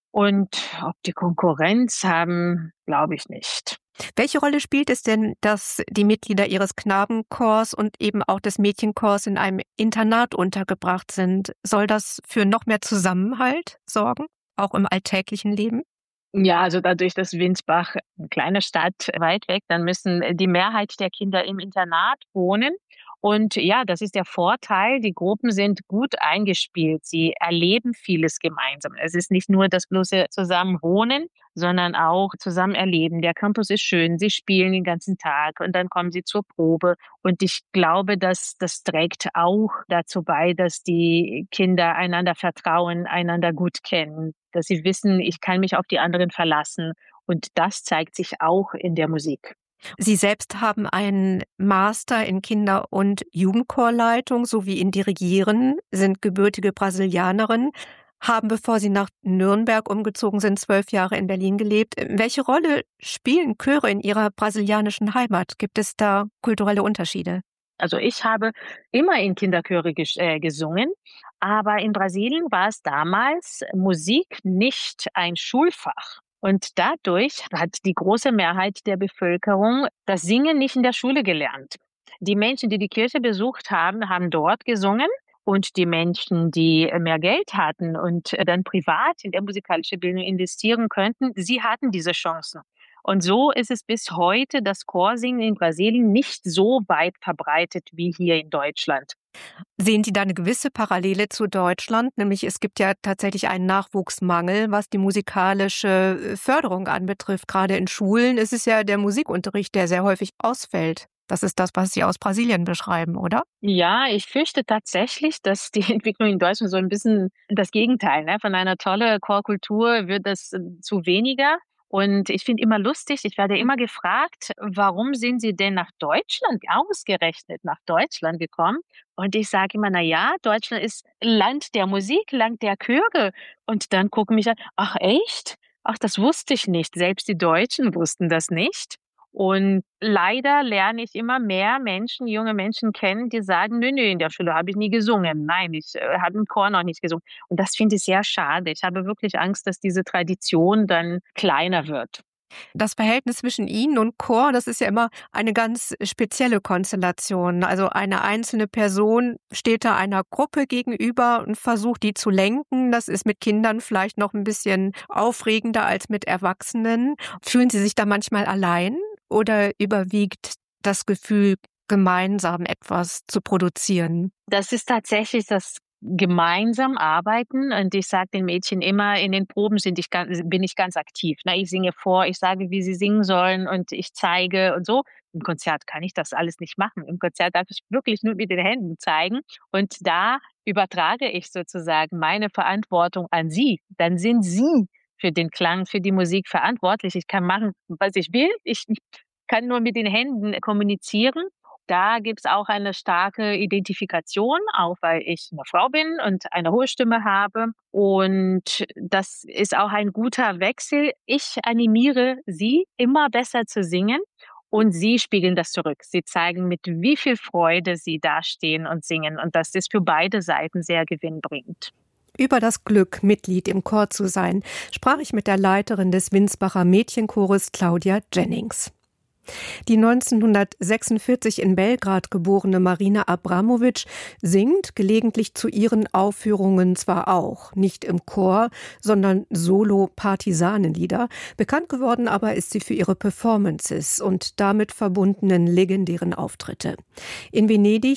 Und ob die Konkurrenz haben, glaube ich nicht. Welche Rolle spielt es denn, dass die Mitglieder Ihres Knabenchors und eben auch des Mädchenchors in einem Internat untergebracht sind? Soll das für noch mehr Zusammenhalt sorgen, auch im alltäglichen Leben? Ja, also dadurch, dass Winsbach eine kleine Stadt weit weg, dann müssen die Mehrheit der Kinder im Internat wohnen. Und ja, das ist der Vorteil. Die Gruppen sind gut eingespielt. Sie erleben vieles gemeinsam. Es ist nicht nur das bloße Zusammenwohnen, sondern auch zusammen erleben. Der Campus ist schön. Sie spielen den ganzen Tag und dann kommen sie zur Probe. Und ich glaube, dass das trägt auch dazu bei, dass die Kinder einander vertrauen, einander gut kennen, dass sie wissen, ich kann mich auf die anderen verlassen. Und das zeigt sich auch in der Musik. Sie selbst haben einen Master in Kinder- und Jugendchorleitung sowie in Dirigieren, sind gebürtige Brasilianerin, haben, bevor Sie nach Nürnberg umgezogen sind, zwölf Jahre in Berlin gelebt. Welche Rolle spielen Chöre in Ihrer brasilianischen Heimat? Gibt es da kulturelle Unterschiede? Also ich habe immer in Kinderchöre ges- äh, gesungen, aber in Brasilien war es damals Musik nicht ein Schulfach. Und dadurch hat die große Mehrheit der Bevölkerung das Singen nicht in der Schule gelernt. Die Menschen, die die Kirche besucht haben, haben dort gesungen. Und die Menschen, die mehr Geld hatten und dann privat in der musikalischen Bildung investieren könnten, sie hatten diese Chancen. Und so ist es bis heute, das Chorsingen in Brasilien nicht so weit verbreitet wie hier in Deutschland. Sehen Sie da eine gewisse Parallele zu Deutschland? Nämlich es gibt ja tatsächlich einen Nachwuchsmangel, was die musikalische Förderung anbetrifft. Gerade in Schulen ist es ja der Musikunterricht, der sehr häufig ausfällt. Das ist das, was Sie aus Brasilien beschreiben, oder? Ja, ich fürchte tatsächlich, dass die Entwicklung in Deutschland so ein bisschen das Gegenteil, ne? Von einer tollen Chorkultur wird das zu weniger. Und ich finde immer lustig, ich werde immer gefragt, warum sind Sie denn nach Deutschland, ausgerechnet nach Deutschland gekommen? Und ich sage immer, na ja, Deutschland ist Land der Musik, Land der Chöre. Und dann gucken mich an, ach echt? Ach, das wusste ich nicht. Selbst die Deutschen wussten das nicht. Und leider lerne ich immer mehr Menschen, junge Menschen kennen, die sagen, nö, nö, in der Schule habe ich nie gesungen. Nein, ich äh, habe im Chor noch nicht gesungen. Und das finde ich sehr schade. Ich habe wirklich Angst, dass diese Tradition dann kleiner wird. Das Verhältnis zwischen Ihnen und Chor, das ist ja immer eine ganz spezielle Konstellation. Also eine einzelne Person steht da einer Gruppe gegenüber und versucht, die zu lenken. Das ist mit Kindern vielleicht noch ein bisschen aufregender als mit Erwachsenen. Fühlen Sie sich da manchmal allein oder überwiegt das Gefühl, gemeinsam etwas zu produzieren? Das ist tatsächlich das gemeinsam arbeiten. Und ich sage den Mädchen immer, in den Proben sind ich ganz, bin ich ganz aktiv. Na, ich singe vor, ich sage, wie sie singen sollen und ich zeige und so. Im Konzert kann ich das alles nicht machen. Im Konzert darf ich wirklich nur mit den Händen zeigen. Und da übertrage ich sozusagen meine Verantwortung an sie. Dann sind sie für den Klang, für die Musik verantwortlich. Ich kann machen, was ich will. Ich kann nur mit den Händen kommunizieren. Da gibt es auch eine starke Identifikation, auch weil ich eine Frau bin und eine hohe Stimme habe. Und das ist auch ein guter Wechsel. Ich animiere sie, immer besser zu singen. Und sie spiegeln das zurück. Sie zeigen, mit wie viel Freude sie dastehen und singen. Und das ist für beide Seiten sehr gewinnbringend. Über das Glück, Mitglied im Chor zu sein, sprach ich mit der Leiterin des Winsbacher Mädchenchores, Claudia Jennings. Die neunzehnhundertsechsundvierzig in Belgrad geborene Marina Abramovic singt gelegentlich zu ihren Aufführungen zwar auch, nicht im Chor, sondern Solo-Partisanenlieder. Bekannt geworden aber ist sie für ihre Performances und damit verbundenen legendären Auftritte. In Venedig